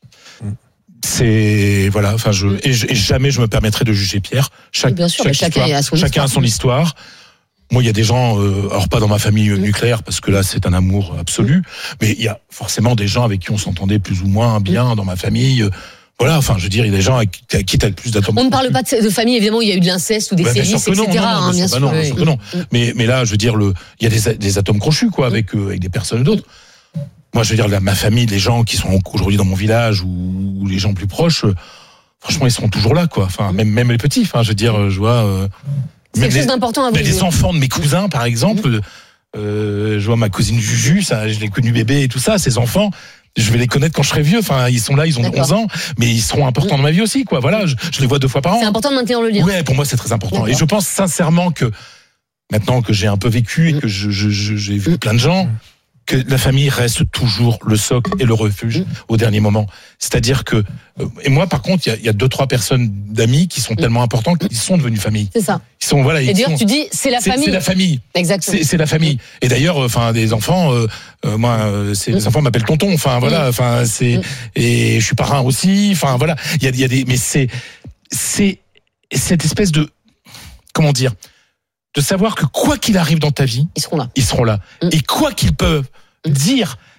C'est voilà, et jamais je me permettrai de juger Pierre. Bien sûr, chacun a son histoire. Moi, il y a des gens, alors pas dans ma famille nucléaire, parce que là, c'est un amour absolu, mais il y a forcément des gens avec qui on s'entendait plus ou moins bien dans ma famille. Voilà, je veux dire, il y a des gens à qui t'as le plus d'atomes. On ne parle pas de famille, évidemment, où il y a eu de l'inceste ou des sévices, etc. Bien sûr que non. Mais là, je veux dire, il y a des atomes crochus, quoi, avec des personnes d'autres. Moi, je veux dire, ma famille, les gens qui sont aujourd'hui dans mon village ou les gens plus proches, franchement, ils seront toujours là, quoi. Même les petits, je veux dire, je vois. C'est quelque chose d'important à vous. Les enfants de mes cousins, par exemple, je vois ma cousine Juju, je l'ai connue bébé et tout ça, ses enfants. Je vais les connaître quand je serai vieux. Ils sont là, ils ont 11 ans, mais ils seront importants dans ma vie aussi, quoi. Voilà, je les vois 2 fois par an. C'est important de maintenir le lien. Ouais, pour moi, c'est très important. Et je pense sincèrement que maintenant que j'ai un peu vécu et que j'ai vu plein de gens, que la famille reste toujours le socle et le refuge au dernier moment. C'est-à-dire que, et moi, par contre, il y a 2-3 personnes d'amis qui sont tellement importants qu'ils sont devenus famille. C'est ça. Ils sont, voilà. Et d'ailleurs, tu dis, c'est la famille. C'est la famille. Exactement. C'est la famille. Et d'ailleurs, des enfants, les enfants m'appellent tonton. Et je suis parrain aussi. Voilà. Il y a des, mais c'est cette espèce de, comment dire, de savoir que quoi qu'il arrive dans ta vie, ils seront là. Et quoi qu'ils peuvent dire,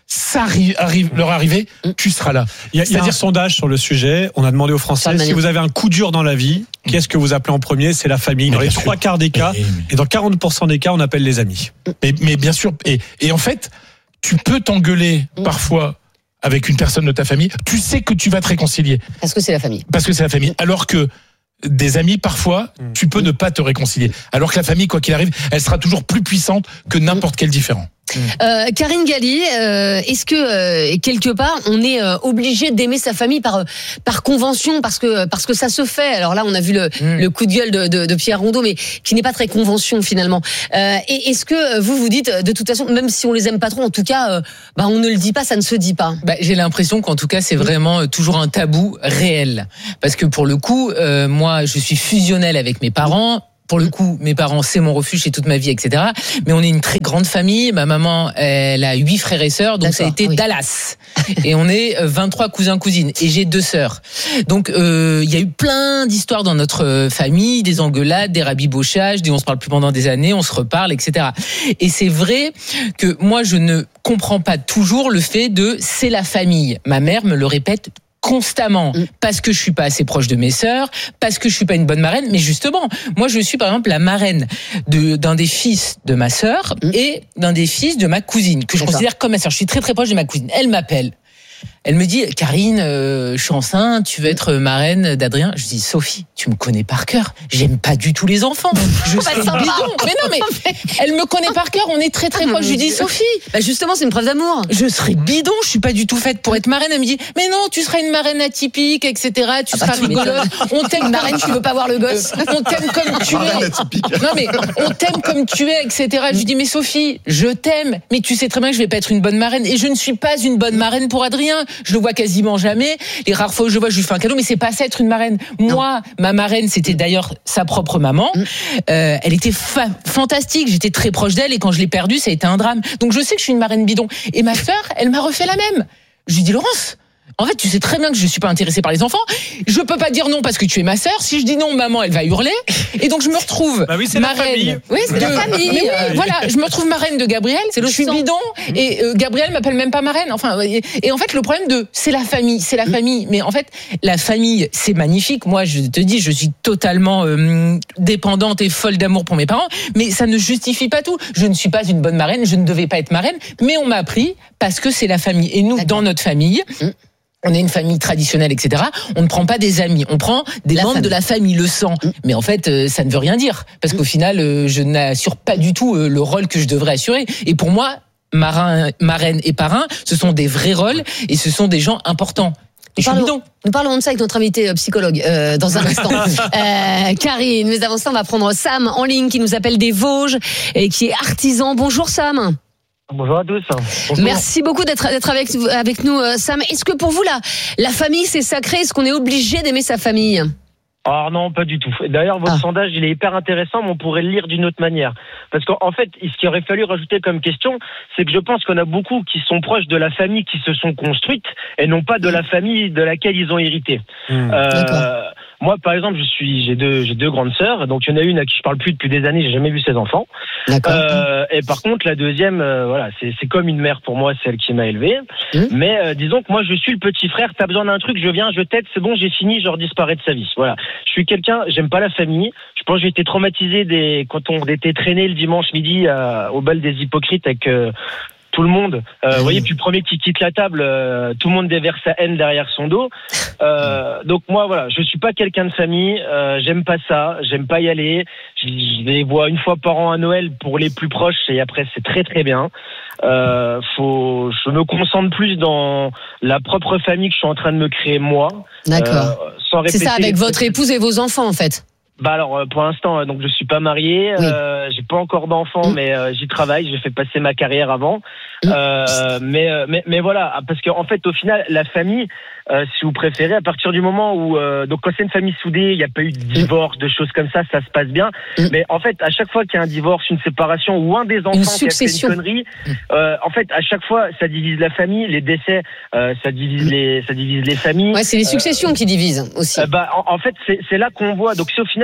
ça leur arriver, tu seras là. Il y a un sondage sur le sujet. On a demandé aux Français si vous avez un coup dur dans la vie, qu'est-ce que vous appelez en premier? C'est la famille. Dans les 3/4 des cas, et dans 40% des cas, on appelle les amis. Mais bien sûr. Et en fait, tu peux t'engueuler parfois avec une personne de ta famille. Tu sais que tu vas te réconcilier. Parce que c'est la famille. Parce que c'est la famille. Alors que des amis, parfois, tu peux ne pas te réconcilier. Alors que la famille, quoi qu'il arrive, elle sera toujours plus puissante que n'importe quel différent. Karine Galli, est-ce que quelque part on est obligé d'aimer sa famille par convention parce que ça se fait? Alors là on a vu le coup de gueule de Pierre Rondeau, mais qui n'est pas très convention finalement. Et est-ce que vous dites de toute façon, même si on les aime pas trop, en tout cas on ne le dit pas, ça ne se dit pas? J'ai l'impression qu'en tout cas c'est vraiment toujours un tabou réel, parce que pour le coup moi je suis fusionnelle avec mes parents. Pour le coup, mes parents, c'est mon refuge, c'est toute ma vie, etc. Mais on est une très grande famille. Ma maman, elle a 8 frères et sœurs, donc ça a été Dallas. Et on est 23 cousins-cousines. Et j'ai 2 sœurs. Donc, il y a eu plein d'histoires dans notre famille, des engueulades, des rabibochages, on se parle plus pendant des années, on se reparle, etc. Et c'est vrai que moi, je ne comprends pas toujours le fait de c'est la famille. Ma mère me le répète constamment, parce que je suis pas assez proche de mes sœurs, parce que je suis pas une bonne marraine, mais justement, moi je suis par exemple la marraine d'un des fils de ma sœur et d'un des fils de ma cousine, que je considère comme ma sœur. Je suis très très proche de ma cousine. Elle m'appelle. Elle me dit, Karine, je suis enceinte, tu veux être marraine d'Adrien? Je dis, Sophie, tu me connais par cœur. J'aime pas du tout les enfants. Je suis bidon. Mais non, mais elle me connaît par cœur. On est très très proches. Je lui dis, Sophie, justement, c'est une preuve d'amour. Je serais bidon. Je suis pas du tout faite pour être marraine. Elle me dit, mais non, tu seras une marraine atypique, etc. Tu seras rigolote. On t'aime, marraine. Tu veux pas voir le gosse. On t'aime comme tu es. Non mais on t'aime comme tu es, etc. Je lui dis, mais Sophie, je t'aime, mais tu sais très bien que je vais pas être une bonne marraine, et je ne suis pas une bonne marraine pour Adrien. Je le vois quasiment jamais. Les rares fois où je le vois, je lui fais un cadeau, mais c'est pas ça être une marraine. Moi, ma marraine, c'était d'ailleurs sa propre maman. Elle était fantastique. J'étais très proche d'elle, et quand je l'ai perdue, ça a été un drame. Donc je sais que je suis une marraine bidon. Et ma sœur, elle m'a refait la même. Je lui dis, Laurence, en fait, tu sais très bien que je suis pas intéressée par les enfants. Je peux pas dire non parce que tu es ma sœur. Si je dis non, maman, elle va hurler. Et donc, je me retrouve marraine. Oui, c'est la famille. Mais oui, voilà, je me retrouve marraine de Gabriel. Je suis bidon. Et Gabriel m'appelle même pas marraine. Enfin, et en fait, le problème c'est la famille. C'est la famille. Mais en fait, la famille, c'est magnifique. Moi, je te dis, je suis totalement dépendante et folle d'amour pour mes parents. Mais ça ne justifie pas tout. Je ne suis pas une bonne marraine. Je ne devais pas être marraine. Mais on m'a appris parce que c'est la famille. Et nous, dans notre famille, on est une famille traditionnelle, etc. On ne prend pas des amis, on prend des membres de la famille, le sang. Mais en fait, ça ne veut rien dire, parce qu'au final, je n'assure pas du tout le rôle que je devrais assurer. Et pour moi, marraine et parrain, ce sont des vrais rôles, et ce sont des gens importants. Nous parlons de ça avec notre invité psychologue dans un instant. Karine, mais avant ça, on va prendre Sam en ligne, qui nous appelle des Vosges et qui est artisan. Bonjour Sam. Bonjour à tous. Bonjour. Merci beaucoup d'être avec nous, Sam. Est-ce que pour vous, la famille, c'est sacré? Est-ce qu'on est obligé d'aimer sa famille? Alors non, pas du tout. D'ailleurs, votre sondage, il est hyper intéressant, mais on pourrait le lire d'une autre manière. Parce qu'en fait, ce qu'il aurait fallu rajouter comme question, c'est que je pense qu'on a beaucoup qui sont proches de la famille qui se sont construites, et non pas de la famille de laquelle ils ont hérité. Moi, par exemple, j'ai deux grandes sœurs, donc il y en a une à qui je parle plus depuis des années, j'ai jamais vu ses enfants. Et par contre, la deuxième, voilà, c'est comme une mère pour moi, c'est elle qui m'a élevé. Mais disons que moi, je suis le petit frère. T'as besoin d'un truc, je viens, je t'aide, c'est bon, j'ai fini, je redisparais de sa vie. Voilà. Je suis quelqu'un, j'aime pas la famille. Je pense que j'ai été traumatisé quand on était traîné le dimanche midi au bal des hypocrites avec tout le monde. Vous voyez, puis le premier qui quitte la table, tout le monde déverse sa haine derrière son dos. Donc moi, voilà, je suis pas quelqu'un de famille. J'aime pas ça. J'aime pas y aller. Je les vois une fois par an à Noël pour les plus proches, et après c'est très très bien. Je me concentre plus dans la propre famille que je suis en train de me créer moi. D'accord. C'est ça, avec votre épouse et vos enfants en fait. Bah alors pour l'instant donc je suis pas marié, j'ai pas encore d'enfants, mais j'y travaille, j'ai fait passer ma carrière avant. Mais voilà, parce que en fait au final la famille, si vous préférez, à partir du moment où donc quand c'est une famille soudée, il n'y a pas eu de divorce, de choses comme ça se passe bien. Mais en fait à chaque fois qu'il y a un divorce, une séparation ou un des enfants qui a fait une connerie, en fait à chaque fois ça divise la famille, les décès, ça divise les familles. Ouais, c'est les successions qui divisent aussi. En fait c'est là qu'on voit. Donc si au final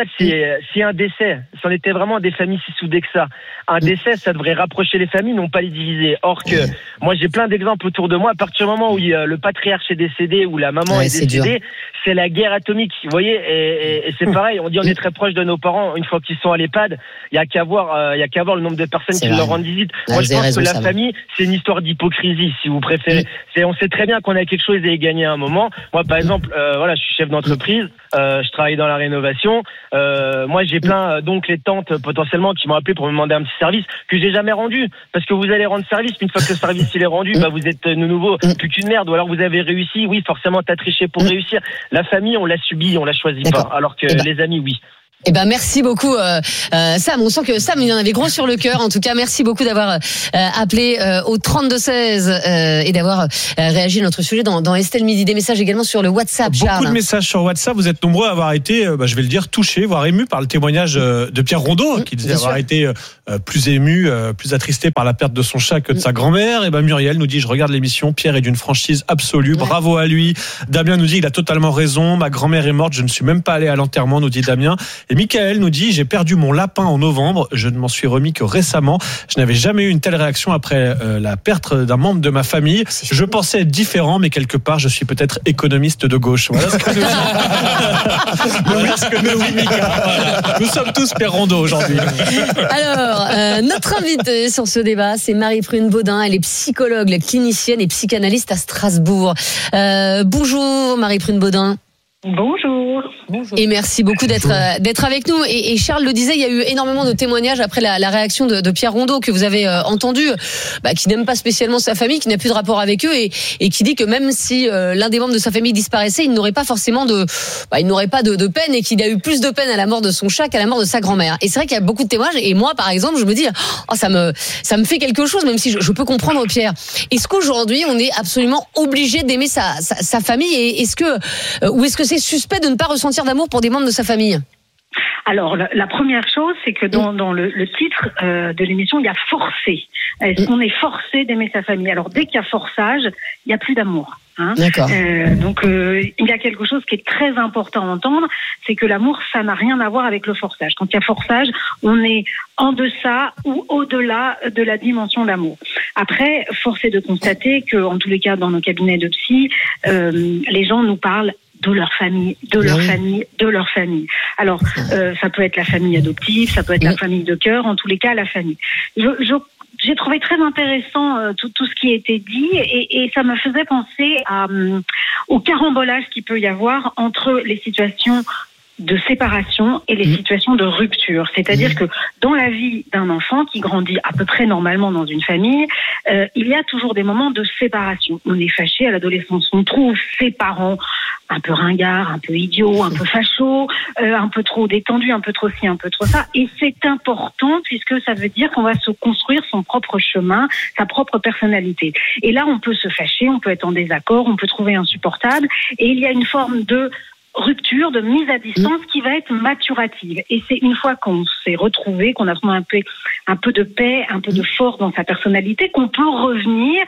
fait, c'est un décès. Si on était vraiment des familles si soudées que ça, un décès, ça devrait rapprocher les familles, non pas les diviser. Or que moi, j'ai plein d'exemples autour de moi. À partir du moment où le patriarche est décédé ou la maman est décédée, c'est la guerre atomique. Vous voyez, et c'est pareil. On dit on est très proche de nos parents. Une fois qu'ils sont à l'EHPAD, il y a qu'à voir le nombre de personnes qui leur rendent visite. Moi, je pense que la famille, c'est une histoire d'hypocrisie, si vous préférez. On sait très bien qu'on a quelque chose à y gagner à un moment. Moi, par exemple, je suis chef d'entreprise. Je travaille dans la rénovation. Moi, j'ai plein d'oncles et tantes potentiellement qui m'ont appelé pour me demander un petit service que j'ai jamais rendu. Parce que vous allez rendre service, puis une fois que le service il est rendu, vous êtes de nouveau plus qu'une merde. Ou alors vous avez réussi. Oui, forcément, t'as triché pour réussir. La famille, on l'a subi, on l'a choisi pas. Alors que les amis, oui. Eh ben merci beaucoup Sam. On sent que Sam il en avait gros sur le cœur. En tout cas, merci beaucoup d'avoir appelé au 32-16 et d'avoir réagi à notre sujet dans Estelle Midi. Des messages également sur le WhatsApp. Beaucoup de messages sur WhatsApp. Vous êtes nombreux à avoir été, je vais le dire, touchés, voire émus par le témoignage de Pierre Rondeau, qui disait avoir été plus ému, plus attristé par la perte de son chat que de sa grand-mère. Et Muriel nous dit, je regarde l'émission, Pierre est d'une franchise absolue, bravo à lui. Damien nous dit, il a totalement raison, ma grand-mère est morte, je ne suis même pas allé à l'enterrement, nous dit Damien. Et Michael nous dit, j'ai perdu mon lapin en novembre, je ne m'en suis remis que récemment. Je n'avais jamais eu une telle réaction après la perte d'un membre de ma famille. Je pensais être différent, mais quelque part, je suis peut-être économiste de gauche. Voilà ce que nous dit. Voilà ce que nous dit Mika. Voilà. Nous sommes tous Pierre Rondeau aujourd'hui. Alors, notre invitée sur ce débat, c'est Marie-Prune Baudin. Elle est psychologue, clinicienne et psychanalyste à Strasbourg. Bonjour Marie-Prune Baudin. Bonjour. Et merci beaucoup d'être avec nous. Et Charles le disait, il y a eu énormément de témoignages après la réaction de Pierre Rondeau que vous avez entendu, qui n'aime pas spécialement sa famille, qui n'a plus de rapport avec eux et qui dit que même si l'un des membres de sa famille disparaissait, il n'aurait pas forcément de peine et qu'il a eu plus de peine à la mort de son chat qu'à la mort de sa grand-mère. Et c'est vrai qu'il y a beaucoup de témoignages. Et moi, par exemple, je me dis, ça me fait quelque chose, même si je peux comprendre Pierre. Est-ce qu'aujourd'hui, on est absolument obligé d'aimer sa famille et est-ce que c'est suspect de ne pas ressentir d'amour pour des membres de sa famille? Alors, la première chose, c'est que dans le titre de l'émission, il y a forcé. Est-ce qu'on est forcé d'aimer sa famille? Alors, dès qu'il y a forçage, il n'y a plus d'amour. D'accord. Donc, il y a quelque chose qui est très important à entendre, c'est que l'amour, ça n'a rien à voir avec le forçage. Quand il y a forçage, on est en deçà ou au-delà de la dimension d'amour. Après, force est de constater que, en tous les cas, dans nos cabinets de psy, les gens nous parlent de leur famille, de leur famille. Alors, ça peut être la famille adoptive, ça peut être la famille de cœur, en tous les cas, la famille. J'ai trouvé très intéressant tout ce qui a été dit et ça me faisait penser au carambolage qu'il peut y avoir entre les situations de séparation et les situations de rupture. C'est-à-dire que dans la vie d'un enfant qui grandit à peu près normalement dans une famille, il y a toujours des moments de séparation. On est fâché à l'adolescence, on trouve ses parents un peu ringards, un peu idiots, un peu fachos, un peu trop détendus, un peu trop ci, un peu trop ça. Et c'est important puisque ça veut dire qu'on va se construire son propre chemin, sa propre personnalité. Et là, on peut se fâcher, on peut être en désaccord, on peut trouver insupportable. Et il y a une forme de rupture, de mise à distance qui va être maturative. Et c'est une fois qu'on s'est retrouvé, qu'on a trouvé un peu de paix, un peu de force dans sa personnalité, qu'on peut revenir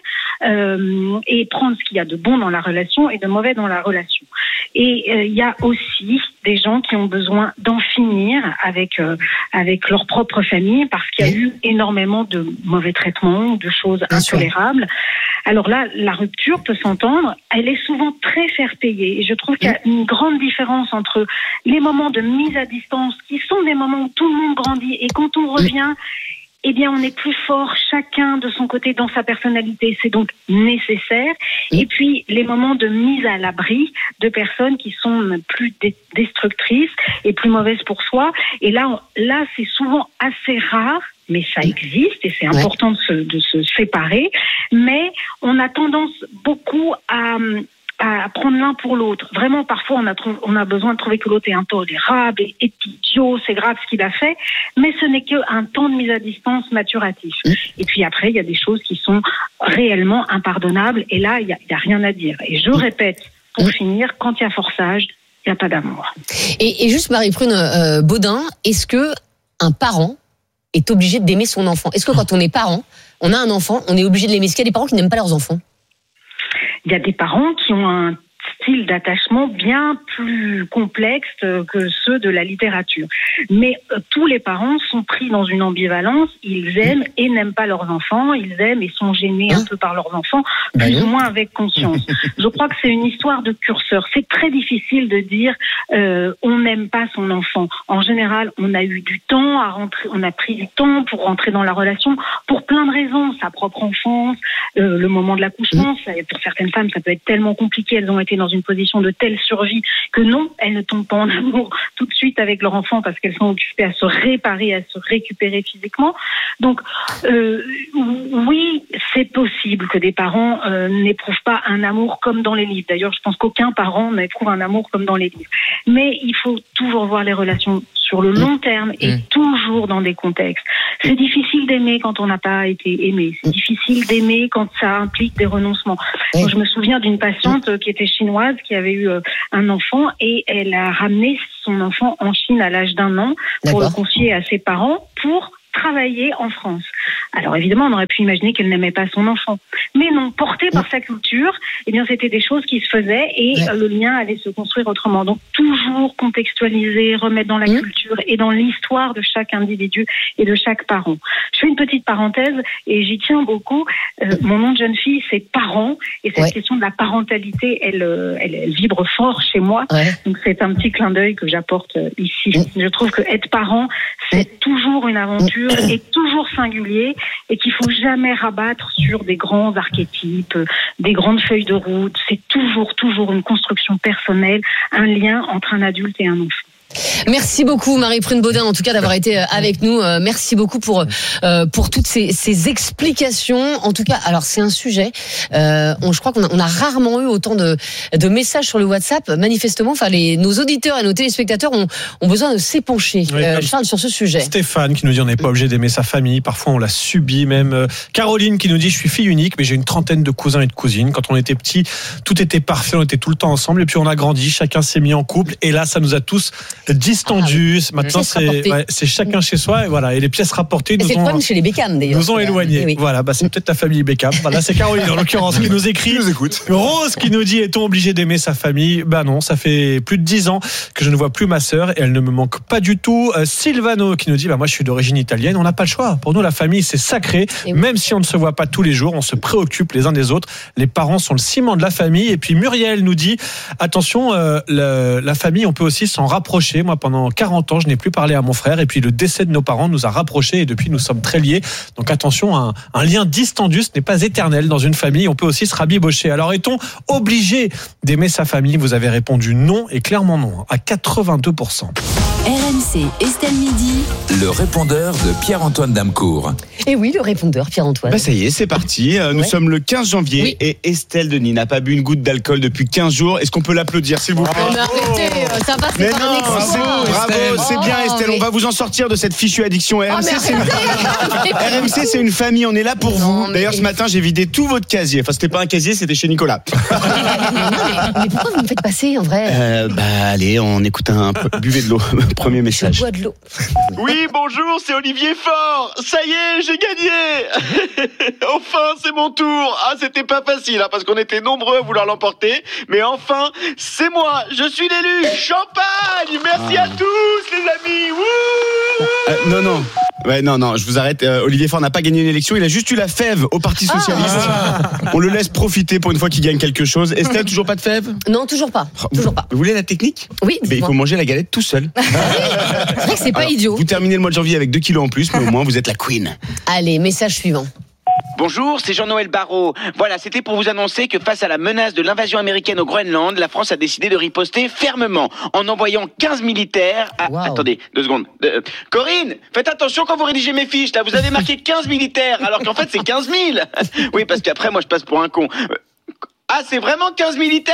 et prendre ce qu'il y a de bon dans la relation et de mauvais dans la relation. Et il y a aussi des gens qui ont besoin d'en finir avec leur propre famille parce qu'il y a eu énormément de mauvais traitements, de choses intolérables. Alors là, la rupture peut s'entendre, elle est souvent très faire payer. Et je trouve qu'il y a une grande différence entre les moments de mise à distance, qui sont des moments où tout le monde grandit, et quand on revient, eh bien, on est plus fort chacun de son côté dans sa personnalité. C'est donc nécessaire. Et puis, les moments de mise à l'abri de personnes qui sont plus destructrices et plus mauvaises pour soi. Et là, c'est souvent assez rare. Mais ça existe et c'est important de se séparer. Mais on a tendance beaucoup à prendre l'un pour l'autre. Vraiment, parfois, on a besoin de trouver que l'autre est intolérable, est idiot, c'est grave ce qu'il a fait. Mais ce n'est qu'un temps de mise à distance maturatif. Et puis après, il y a des choses qui sont réellement impardonnables. Et là, il n'y a rien à dire. Et je répète, pour finir, quand il y a forçage, il n'y a pas d'amour. Et juste Marie-Prune Baudin, est-ce que un parent est obligé d'aimer son enfant? Est-ce que quand on est parent, on a un enfant, on est obligé de l'aimer? Est-ce qu'il y a des parents qui n'aiment pas leurs enfants? Il y a des parents qui ont un styles d'attachement bien plus complexes que ceux de la littérature. Mais tous les parents sont pris dans une ambivalence. Ils aiment et n'aiment pas leurs enfants. Ils aiment et sont gênés un peu par leurs enfants, plus ou moins avec conscience. Je crois que c'est une histoire de curseur. C'est très difficile de dire on n'aime pas son enfant. En général, on a eu du temps à rentrer, on a pris du temps pour rentrer dans la relation pour plein de raisons. Sa propre enfance, le moment de l'accouchement. Pour certaines femmes, ça peut être tellement compliqué. Elles ont été dans une position de telle survie que non, elles ne tombent pas en amour tout de suite avec leur enfant parce qu'elles sont occupées à se réparer, à se récupérer physiquement. Donc, oui, c'est possible que des parents n'éprouvent pas un amour comme dans les livres. D'ailleurs, je pense qu'aucun parent n'éprouve un amour comme dans les livres. Mais il faut toujours voir les relations sur le long terme et toujours dans des contextes. C'est difficile d'aimer quand on n'a pas été aimé. C'est difficile d'aimer quand ça implique des renoncements. Moi, je me souviens d'une patiente qui était chinoise, qui avait eu un enfant et elle a ramené son enfant en Chine à l'âge d'1 an pour le confier à ses parents pour travailler en France. Alors évidemment, on aurait pu imaginer qu'elle n'aimait pas son enfant. Mais non, portée par sa culture, eh bien c'était des choses qui se faisaient et le lien allait se construire autrement. Donc toujours contextualiser, remettre dans la culture et dans l'histoire de chaque individu et de chaque parent. Je fais une petite parenthèse et j'y tiens beaucoup. Mon nom de jeune fille, c'est parent et cette question de la parentalité, elle vibre fort chez moi. Donc c'est un petit clin d'œil que j'apporte ici. Je trouve que être parent, c'est toujours une aventure et toujours singulier et qu'il faut jamais rabattre sur des grands archétypes, des grandes feuilles de route. C'est toujours une construction personnelle, un lien entre un adulte et un enfant. Merci beaucoup Marie Prune Baudin en tout cas d'avoir été avec nous. Merci beaucoup pour toutes ces explications. En tout cas, alors c'est un sujet. Je crois qu'on a rarement eu autant de messages sur le WhatsApp. Manifestement, enfin nos auditeurs et nos téléspectateurs ont besoin de s'épancher. Charles, sur ce sujet. Stéphane qui nous dit on n'est pas obligé d'aimer sa famille. Parfois on l'a subi même. Caroline qui nous dit je suis fille unique mais j'ai une trentaine de cousins et de cousines. Quand on était petits, tout était parfait, on était tout le temps ensemble et puis on a grandi, chacun s'est mis en couple et là ça nous a tous distendu. Maintenant, c'est chacun chez soi et voilà. Et les pièces rapportées c'est le problème chez les Beckham d'ailleurs. Nous ont éloignés. Voilà, c'est peut-être la famille Beckham. Voilà, c'est Caroline en l'occurrence qui nous écrit. Nous écoute. Rose qui nous dit est-on obligé d'aimer sa famille ? Non, ça fait plus de 10 ans que je ne vois plus ma sœur et elle ne me manque pas du tout. Silvano qui nous dit moi je suis d'origine italienne, on n'a pas le choix. Pour nous la famille c'est sacré. Même si on ne se voit pas tous les jours, on se préoccupe les uns des autres. Les parents sont le ciment de la famille. Et puis Muriel nous dit attention, la famille on peut aussi s'en rapprocher. Moi pendant 40 ans, je n'ai plus parlé à mon frère et puis le décès de nos parents nous a rapprochés et depuis nous sommes très liés. Donc attention, un lien distendu, ce n'est pas éternel dans une famille, on peut aussi se rabibocher. Alors est-on obligé d'aimer sa famille ? Vous avez répondu non et clairement non, à 82%. RMC, Estelle Midi. Le répondeur de Pierre-Antoine Damecourt. Et oui, le répondeur Pierre-Antoine. Ça y est, c'est parti. Nous sommes le 15 janvier et Estelle Denis n'a pas bu une goutte d'alcool depuis 15 jours. Est-ce qu'on peut l'applaudir, s'il vous plaît ? Mais arrêtez, ça passe par un exploit. Bravo, c'est bien Estelle, on va vous en sortir de cette fichue addiction. RMC, c'est une famille, on est là pour vous. D'ailleurs, ce matin, j'ai vidé tout votre casier. Enfin, c'était pas un casier, c'était chez Nicolas. Mais pourquoi vous me faites passer en vrai ? Allez, on écoute buvez de l'eau. Premier message. Je bois de l'eau. Oui, bonjour, c'est Olivier Faure. Ça y est, j'ai gagné. Enfin, c'est mon tour. C'était pas facile, parce qu'on était nombreux à vouloir l'emporter. Mais enfin, c'est moi. Je suis l'élu. Champagne. Merci à tous, les amis. Non, je vous arrête. Olivier Faure n'a pas gagné une élection. Il a juste eu la fève au Parti Socialiste. On le laisse profiter pour une fois qu'il gagne quelque chose. Estelle, toujours pas de fève ? Non, toujours pas. Toujours pas. Vous voulez la technique ? Oui. Mais il faut manger la galette tout seul. C'est vrai que c'est pas idiot. Vous terminez le mois de janvier avec 2 kilos en plus, mais au moins vous êtes la queen. Allez, message suivant. Bonjour, c'est Jean-Noël Barrot. Voilà, c'était pour vous annoncer que face à la menace de l'invasion américaine au Groenland, la France a décidé de riposter fermement en envoyant 15 militaires à... Wow. Attendez, 2 secondes. Corinne, faites attention quand vous rédigez mes fiches, là, vous avez marqué 15 militaires, alors qu'en fait c'est 15 000. Oui, parce qu'après, moi, je passe pour un con. C'est vraiment 15 militaires.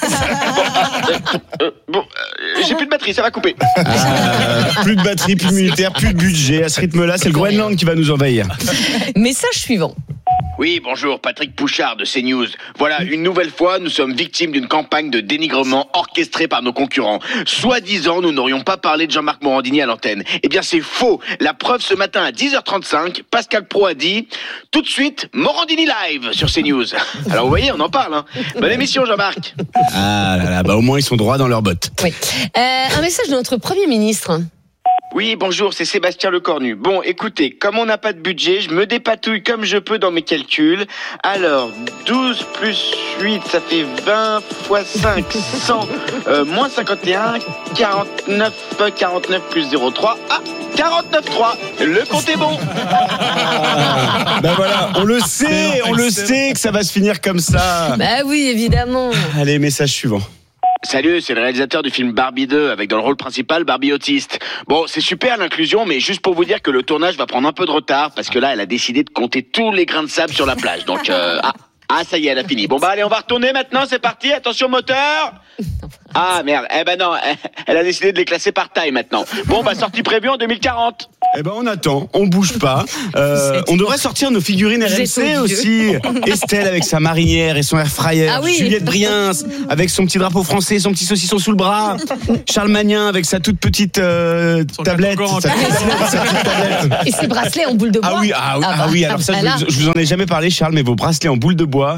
J'ai plus de batterie, ça va couper. Plus de batterie, plus de militaires, plus de budget. À ce rythme-là, c'est le Groenland qui va nous envahir. Message suivant. Oui, bonjour, Patrick Pouchard de CNews. Voilà, une nouvelle fois, nous sommes victimes d'une campagne de dénigrement orchestrée par nos concurrents. Soi-disant, nous n'aurions pas parlé de Jean-Marc Morandini à l'antenne. Eh bien, c'est faux. La preuve, ce matin à 10h35, Pascal Praud a dit « Tout de suite, Morandini live » sur CNews. Alors, vous voyez, on en parle. Bonne émission, Jean-Marc. Ah là là, au moins, ils sont droits dans leurs bottes. Oui. Un message de notre Premier ministre. Oui, bonjour, c'est Sébastien Lecornu. Bon, écoutez, comme on n'a pas de budget, je me dépatouille comme je peux dans mes calculs. Alors, 12 plus 8, ça fait 20 fois 5, 100, moins 51, 49 plus 0,3. Ah, 49,3. Le compte est bon. Ben voilà, on le sait que ça va se finir comme ça. Bah oui, évidemment. Allez, message suivant. Salut, c'est le réalisateur du film Barbie 2 avec dans le rôle principal Barbie autiste. Bon, c'est super l'inclusion, mais juste pour vous dire que le tournage va prendre un peu de retard parce que là, elle a décidé de compter tous les grains de sable sur la plage. Donc, ça y est, elle a fini. Bon bah allez, on va retourner maintenant, c'est parti, attention moteur. Ah merde, non, elle a décidé de les classer par taille maintenant. Bon bah sortie prévue en 2040. Eh ben on attend, on bouge pas. On devrait sortir nos figurines RMC aussi. Estelle avec sa marinière et son air fryer. Ah oui. Juliette Briens avec son petit drapeau français, son petit saucisson sous le bras. Charles Magnin avec sa toute petite tablette. Et ses bracelets en boule de bois. Ah oui. Alors ça, je vous en ai jamais parlé, Charles, mais vos bracelets en boule de bois.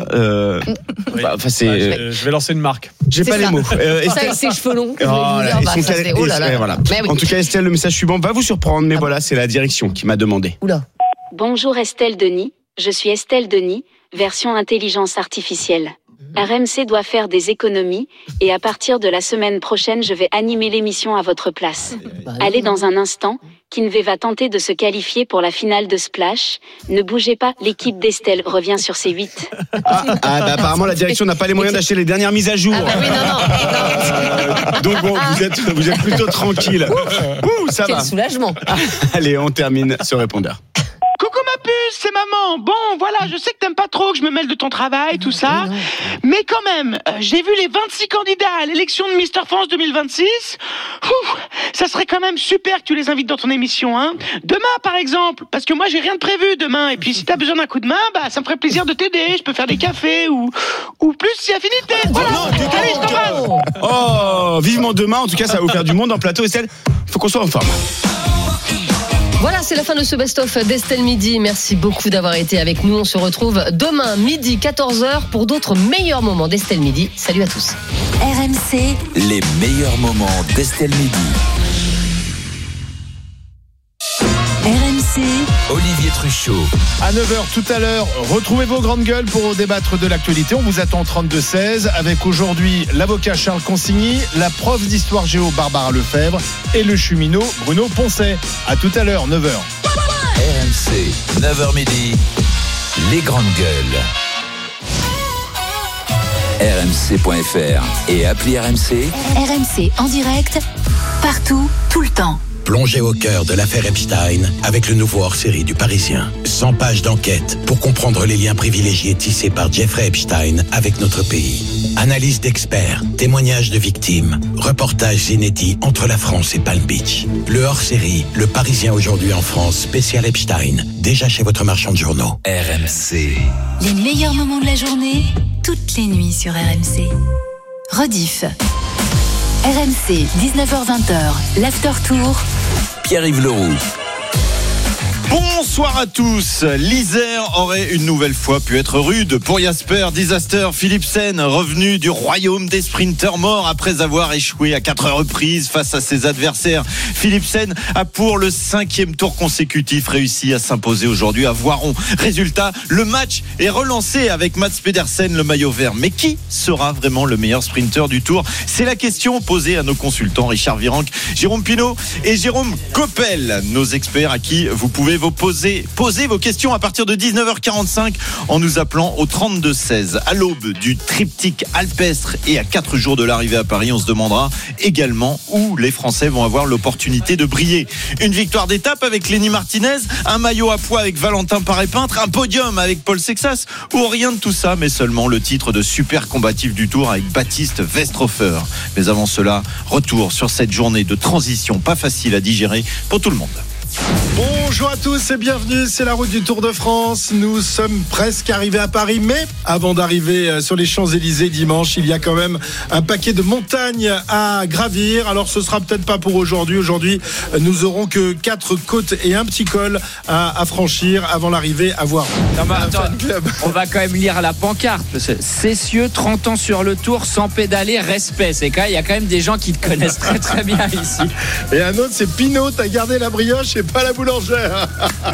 Je vais lancer une marque. J'ai pas les mots. Estelle, ses cheveux longs. Voilà. En tout cas, Estelle, le message suivant va vous surprendre, mais voilà, c'est la direction qui m'a demandé. Oula. Bonjour Estelle Denis, je suis Estelle Denis, version intelligence artificielle. RMC doit faire des économies et à partir de la semaine prochaine, je vais animer l'émission à votre place. Allez dans un instant, Kinvey va tenter de se qualifier pour la finale de Splash. Ne bougez pas, l'équipe d'Estelle revient sur C8. Apparemment la direction n'a pas les moyens d'acheter les dernières mises à jour. Donc bon, vous êtes plutôt tranquille. Ça va. Quel soulagement. Allez, on termine ce répondeur. Coucou ma puce, c'est maman. Bon, voilà, je sais que t'aimes pas trop que je me mêle de ton travail, tout ça. Mais quand même, j'ai vu les 26 candidats à l'élection de Mister France 2026. Ça serait quand même super que tu les invites dans ton émission, hein. Demain, par exemple, parce que moi, j'ai rien de prévu demain. Et puis, si t'as besoin d'un coup de main, ça me ferait plaisir de t'aider. Je peux faire des cafés ou plus si affinité. Voilà. Allez, je t'embrasse. Oh, vivement demain. En tout cas, ça va vous faire du monde en plateau. Estelle, faut qu'on soit en forme. Voilà, c'est la fin de ce best-of d'Estelle Midi. Merci beaucoup d'avoir été avec nous. On se retrouve demain, midi, 14h, pour d'autres meilleurs moments d'Estelle Midi. Salut à tous. RMC, les meilleurs moments d'Estelle Midi. RMC, Olivier Truchot. À 9h tout à l'heure, retrouvez vos grandes gueules pour débattre de l'actualité. On vous attend 32-16 avec aujourd'hui l'avocat Charles Consigny, la prof d'histoire géo Barbara Lefebvre et le cheminot Bruno Poncet. À tout à l'heure, 9h. RMC, 9h midi, les grandes gueules. RMC.fr et appli RMC. RMC en direct, partout, tout le temps. Plongez au cœur de l'affaire Epstein avec le nouveau hors-série du Parisien. 100 pages d'enquête pour comprendre les liens privilégiés tissés par Jeffrey Epstein avec notre pays. Analyse d'experts, témoignages de victimes, reportages inédits entre la France et Palm Beach. Le hors-série, le Parisien aujourd'hui en France, spécial Epstein, déjà chez votre marchand de journaux. RMC. Les meilleurs moments de la journée, toutes les nuits sur RMC. Rediff. RMC, 19h-20h, l'After Tour. Pierre-Yves Leroux. Bonsoir à tous. L'Isère aurait une nouvelle fois pu être rude pour Jasper Disaster Philipsen, revenu du royaume des sprinteurs morts après avoir échoué à 4 reprises face à ses adversaires. Philipsen a pour le 5e tour consécutif réussi à s'imposer aujourd'hui à Voiron. Résultat, le match est relancé avec Mats Pedersen, le maillot vert. Mais qui sera vraiment le meilleur sprinter du tour ? C'est la question posée à nos consultants Richard Virenque, Jérôme Pinault et Jérôme Coppel, nos experts à qui vous pouvez vous poser vos questions à partir de 19h45 en nous appelant au 32-16. À l'aube du triptyque alpestre et à 4 jours de l'arrivée à Paris, on se demandera également où les Français vont avoir l'opportunité de briller. Une victoire d'étape avec Lenny Martinez, un maillot à pois avec Valentin Paré-Peintre, un podium avec Paul Sexas, ou rien de tout ça, mais seulement le titre de super combatif du Tour avec Baptiste Westhofer. Mais avant cela, retour sur cette journée de transition pas facile à digérer pour tout le monde. Bonjour à tous et bienvenue, c'est la route du Tour de France. Nous sommes presque arrivés à Paris, mais avant d'arriver sur les Champs-Élysées dimanche, il y a quand même un paquet de montagnes à gravir. Alors ce sera peut-être pas pour aujourd'hui. Aujourd'hui, nous aurons que 4 côtes et un petit col à franchir avant l'arrivée à voir. Non, mais attends, on va quand même lire la pancarte. Cessieux, 30 ans sur le Tour, sans pédaler, respect. Il y a quand même des gens qui te connaissent très très bien ici. Et un autre, c'est Pinot, t'as gardé la brioche et pas la boulangère.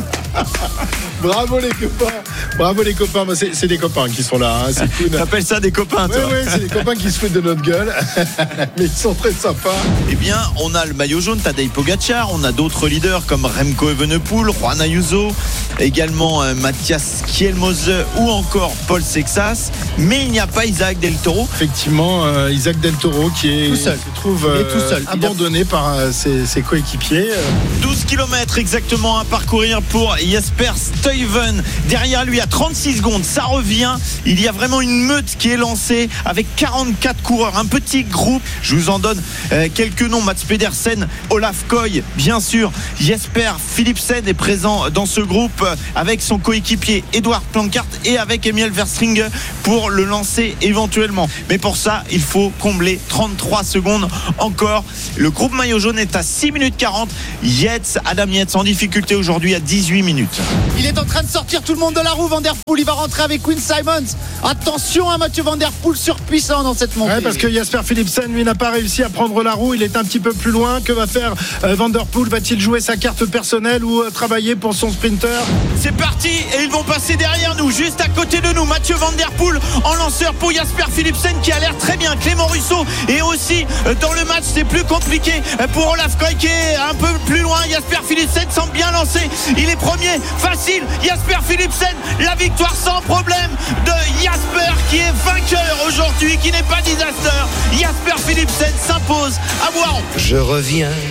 Bravo les copains. C'est des copains qui sont là. Hein. T'appelles ça des copains, toi? Oui, c'est des copains qui se foutent de notre gueule. Mais ils sont très sympas. Eh bien, on a le maillot jaune, Tadej Pogacar. On a d'autres leaders comme Remco Evenepoel, Juan Ayuso, également Matthias Kielmose ou encore Paul Sexas. Mais il n'y a pas Isaac Del Toro. Effectivement, Isaac Del Toro qui est tout seul. Se trouve tout seul. Abandonné par ses coéquipiers. 12 km exactement à parcourir pour Jesper Stuyven. Derrière lui à 36 secondes, ça revient. Il y a vraiment une meute qui est lancée avec 44 coureurs, un petit groupe. Je vous en donne quelques noms. Mats Pedersen, Olaf Koy, bien sûr. Jesper Philipsen est présent dans ce groupe avec son coéquipier Edward Plankart et avec Emil Verstringe pour le lancer éventuellement. Mais pour ça, il faut combler 33 secondes encore. Le groupe maillot jaune est à 6 minutes 40. Adam Yates en difficulté aujourd'hui à 18 minutes. Il est en train de sortir tout le monde de la roue. Van Der Poel, il va rentrer avec Quinn Simons. Attention à Mathieu Van Der Poel, surpuissant dans cette montée. Ouais, parce que Jesper Philipsen, lui, n'a pas réussi à prendre la roue. Il est un petit peu plus loin. Que va faire Van Der Poel? Va-t-il jouer sa carte personnelle ou travailler pour son sprinter? C'est parti et ils vont passer derrière nous, juste à côté de nous. Mathieu Van Der Poel en lanceur pour Jesper Philipsen qui a l'air très bien. Clément Russo est aussi dans le match. C'est plus compliqué pour Olaf Koy qui est un peu plus loin. Jasper Philipsen semble bien lancé. Il est premier, facile. Jasper Philipsen, la victoire sans problème de Jasper qui est vainqueur aujourd'hui, qui n'est pas disaster. Jasper Philipsen s'impose à Boiron. Je reviens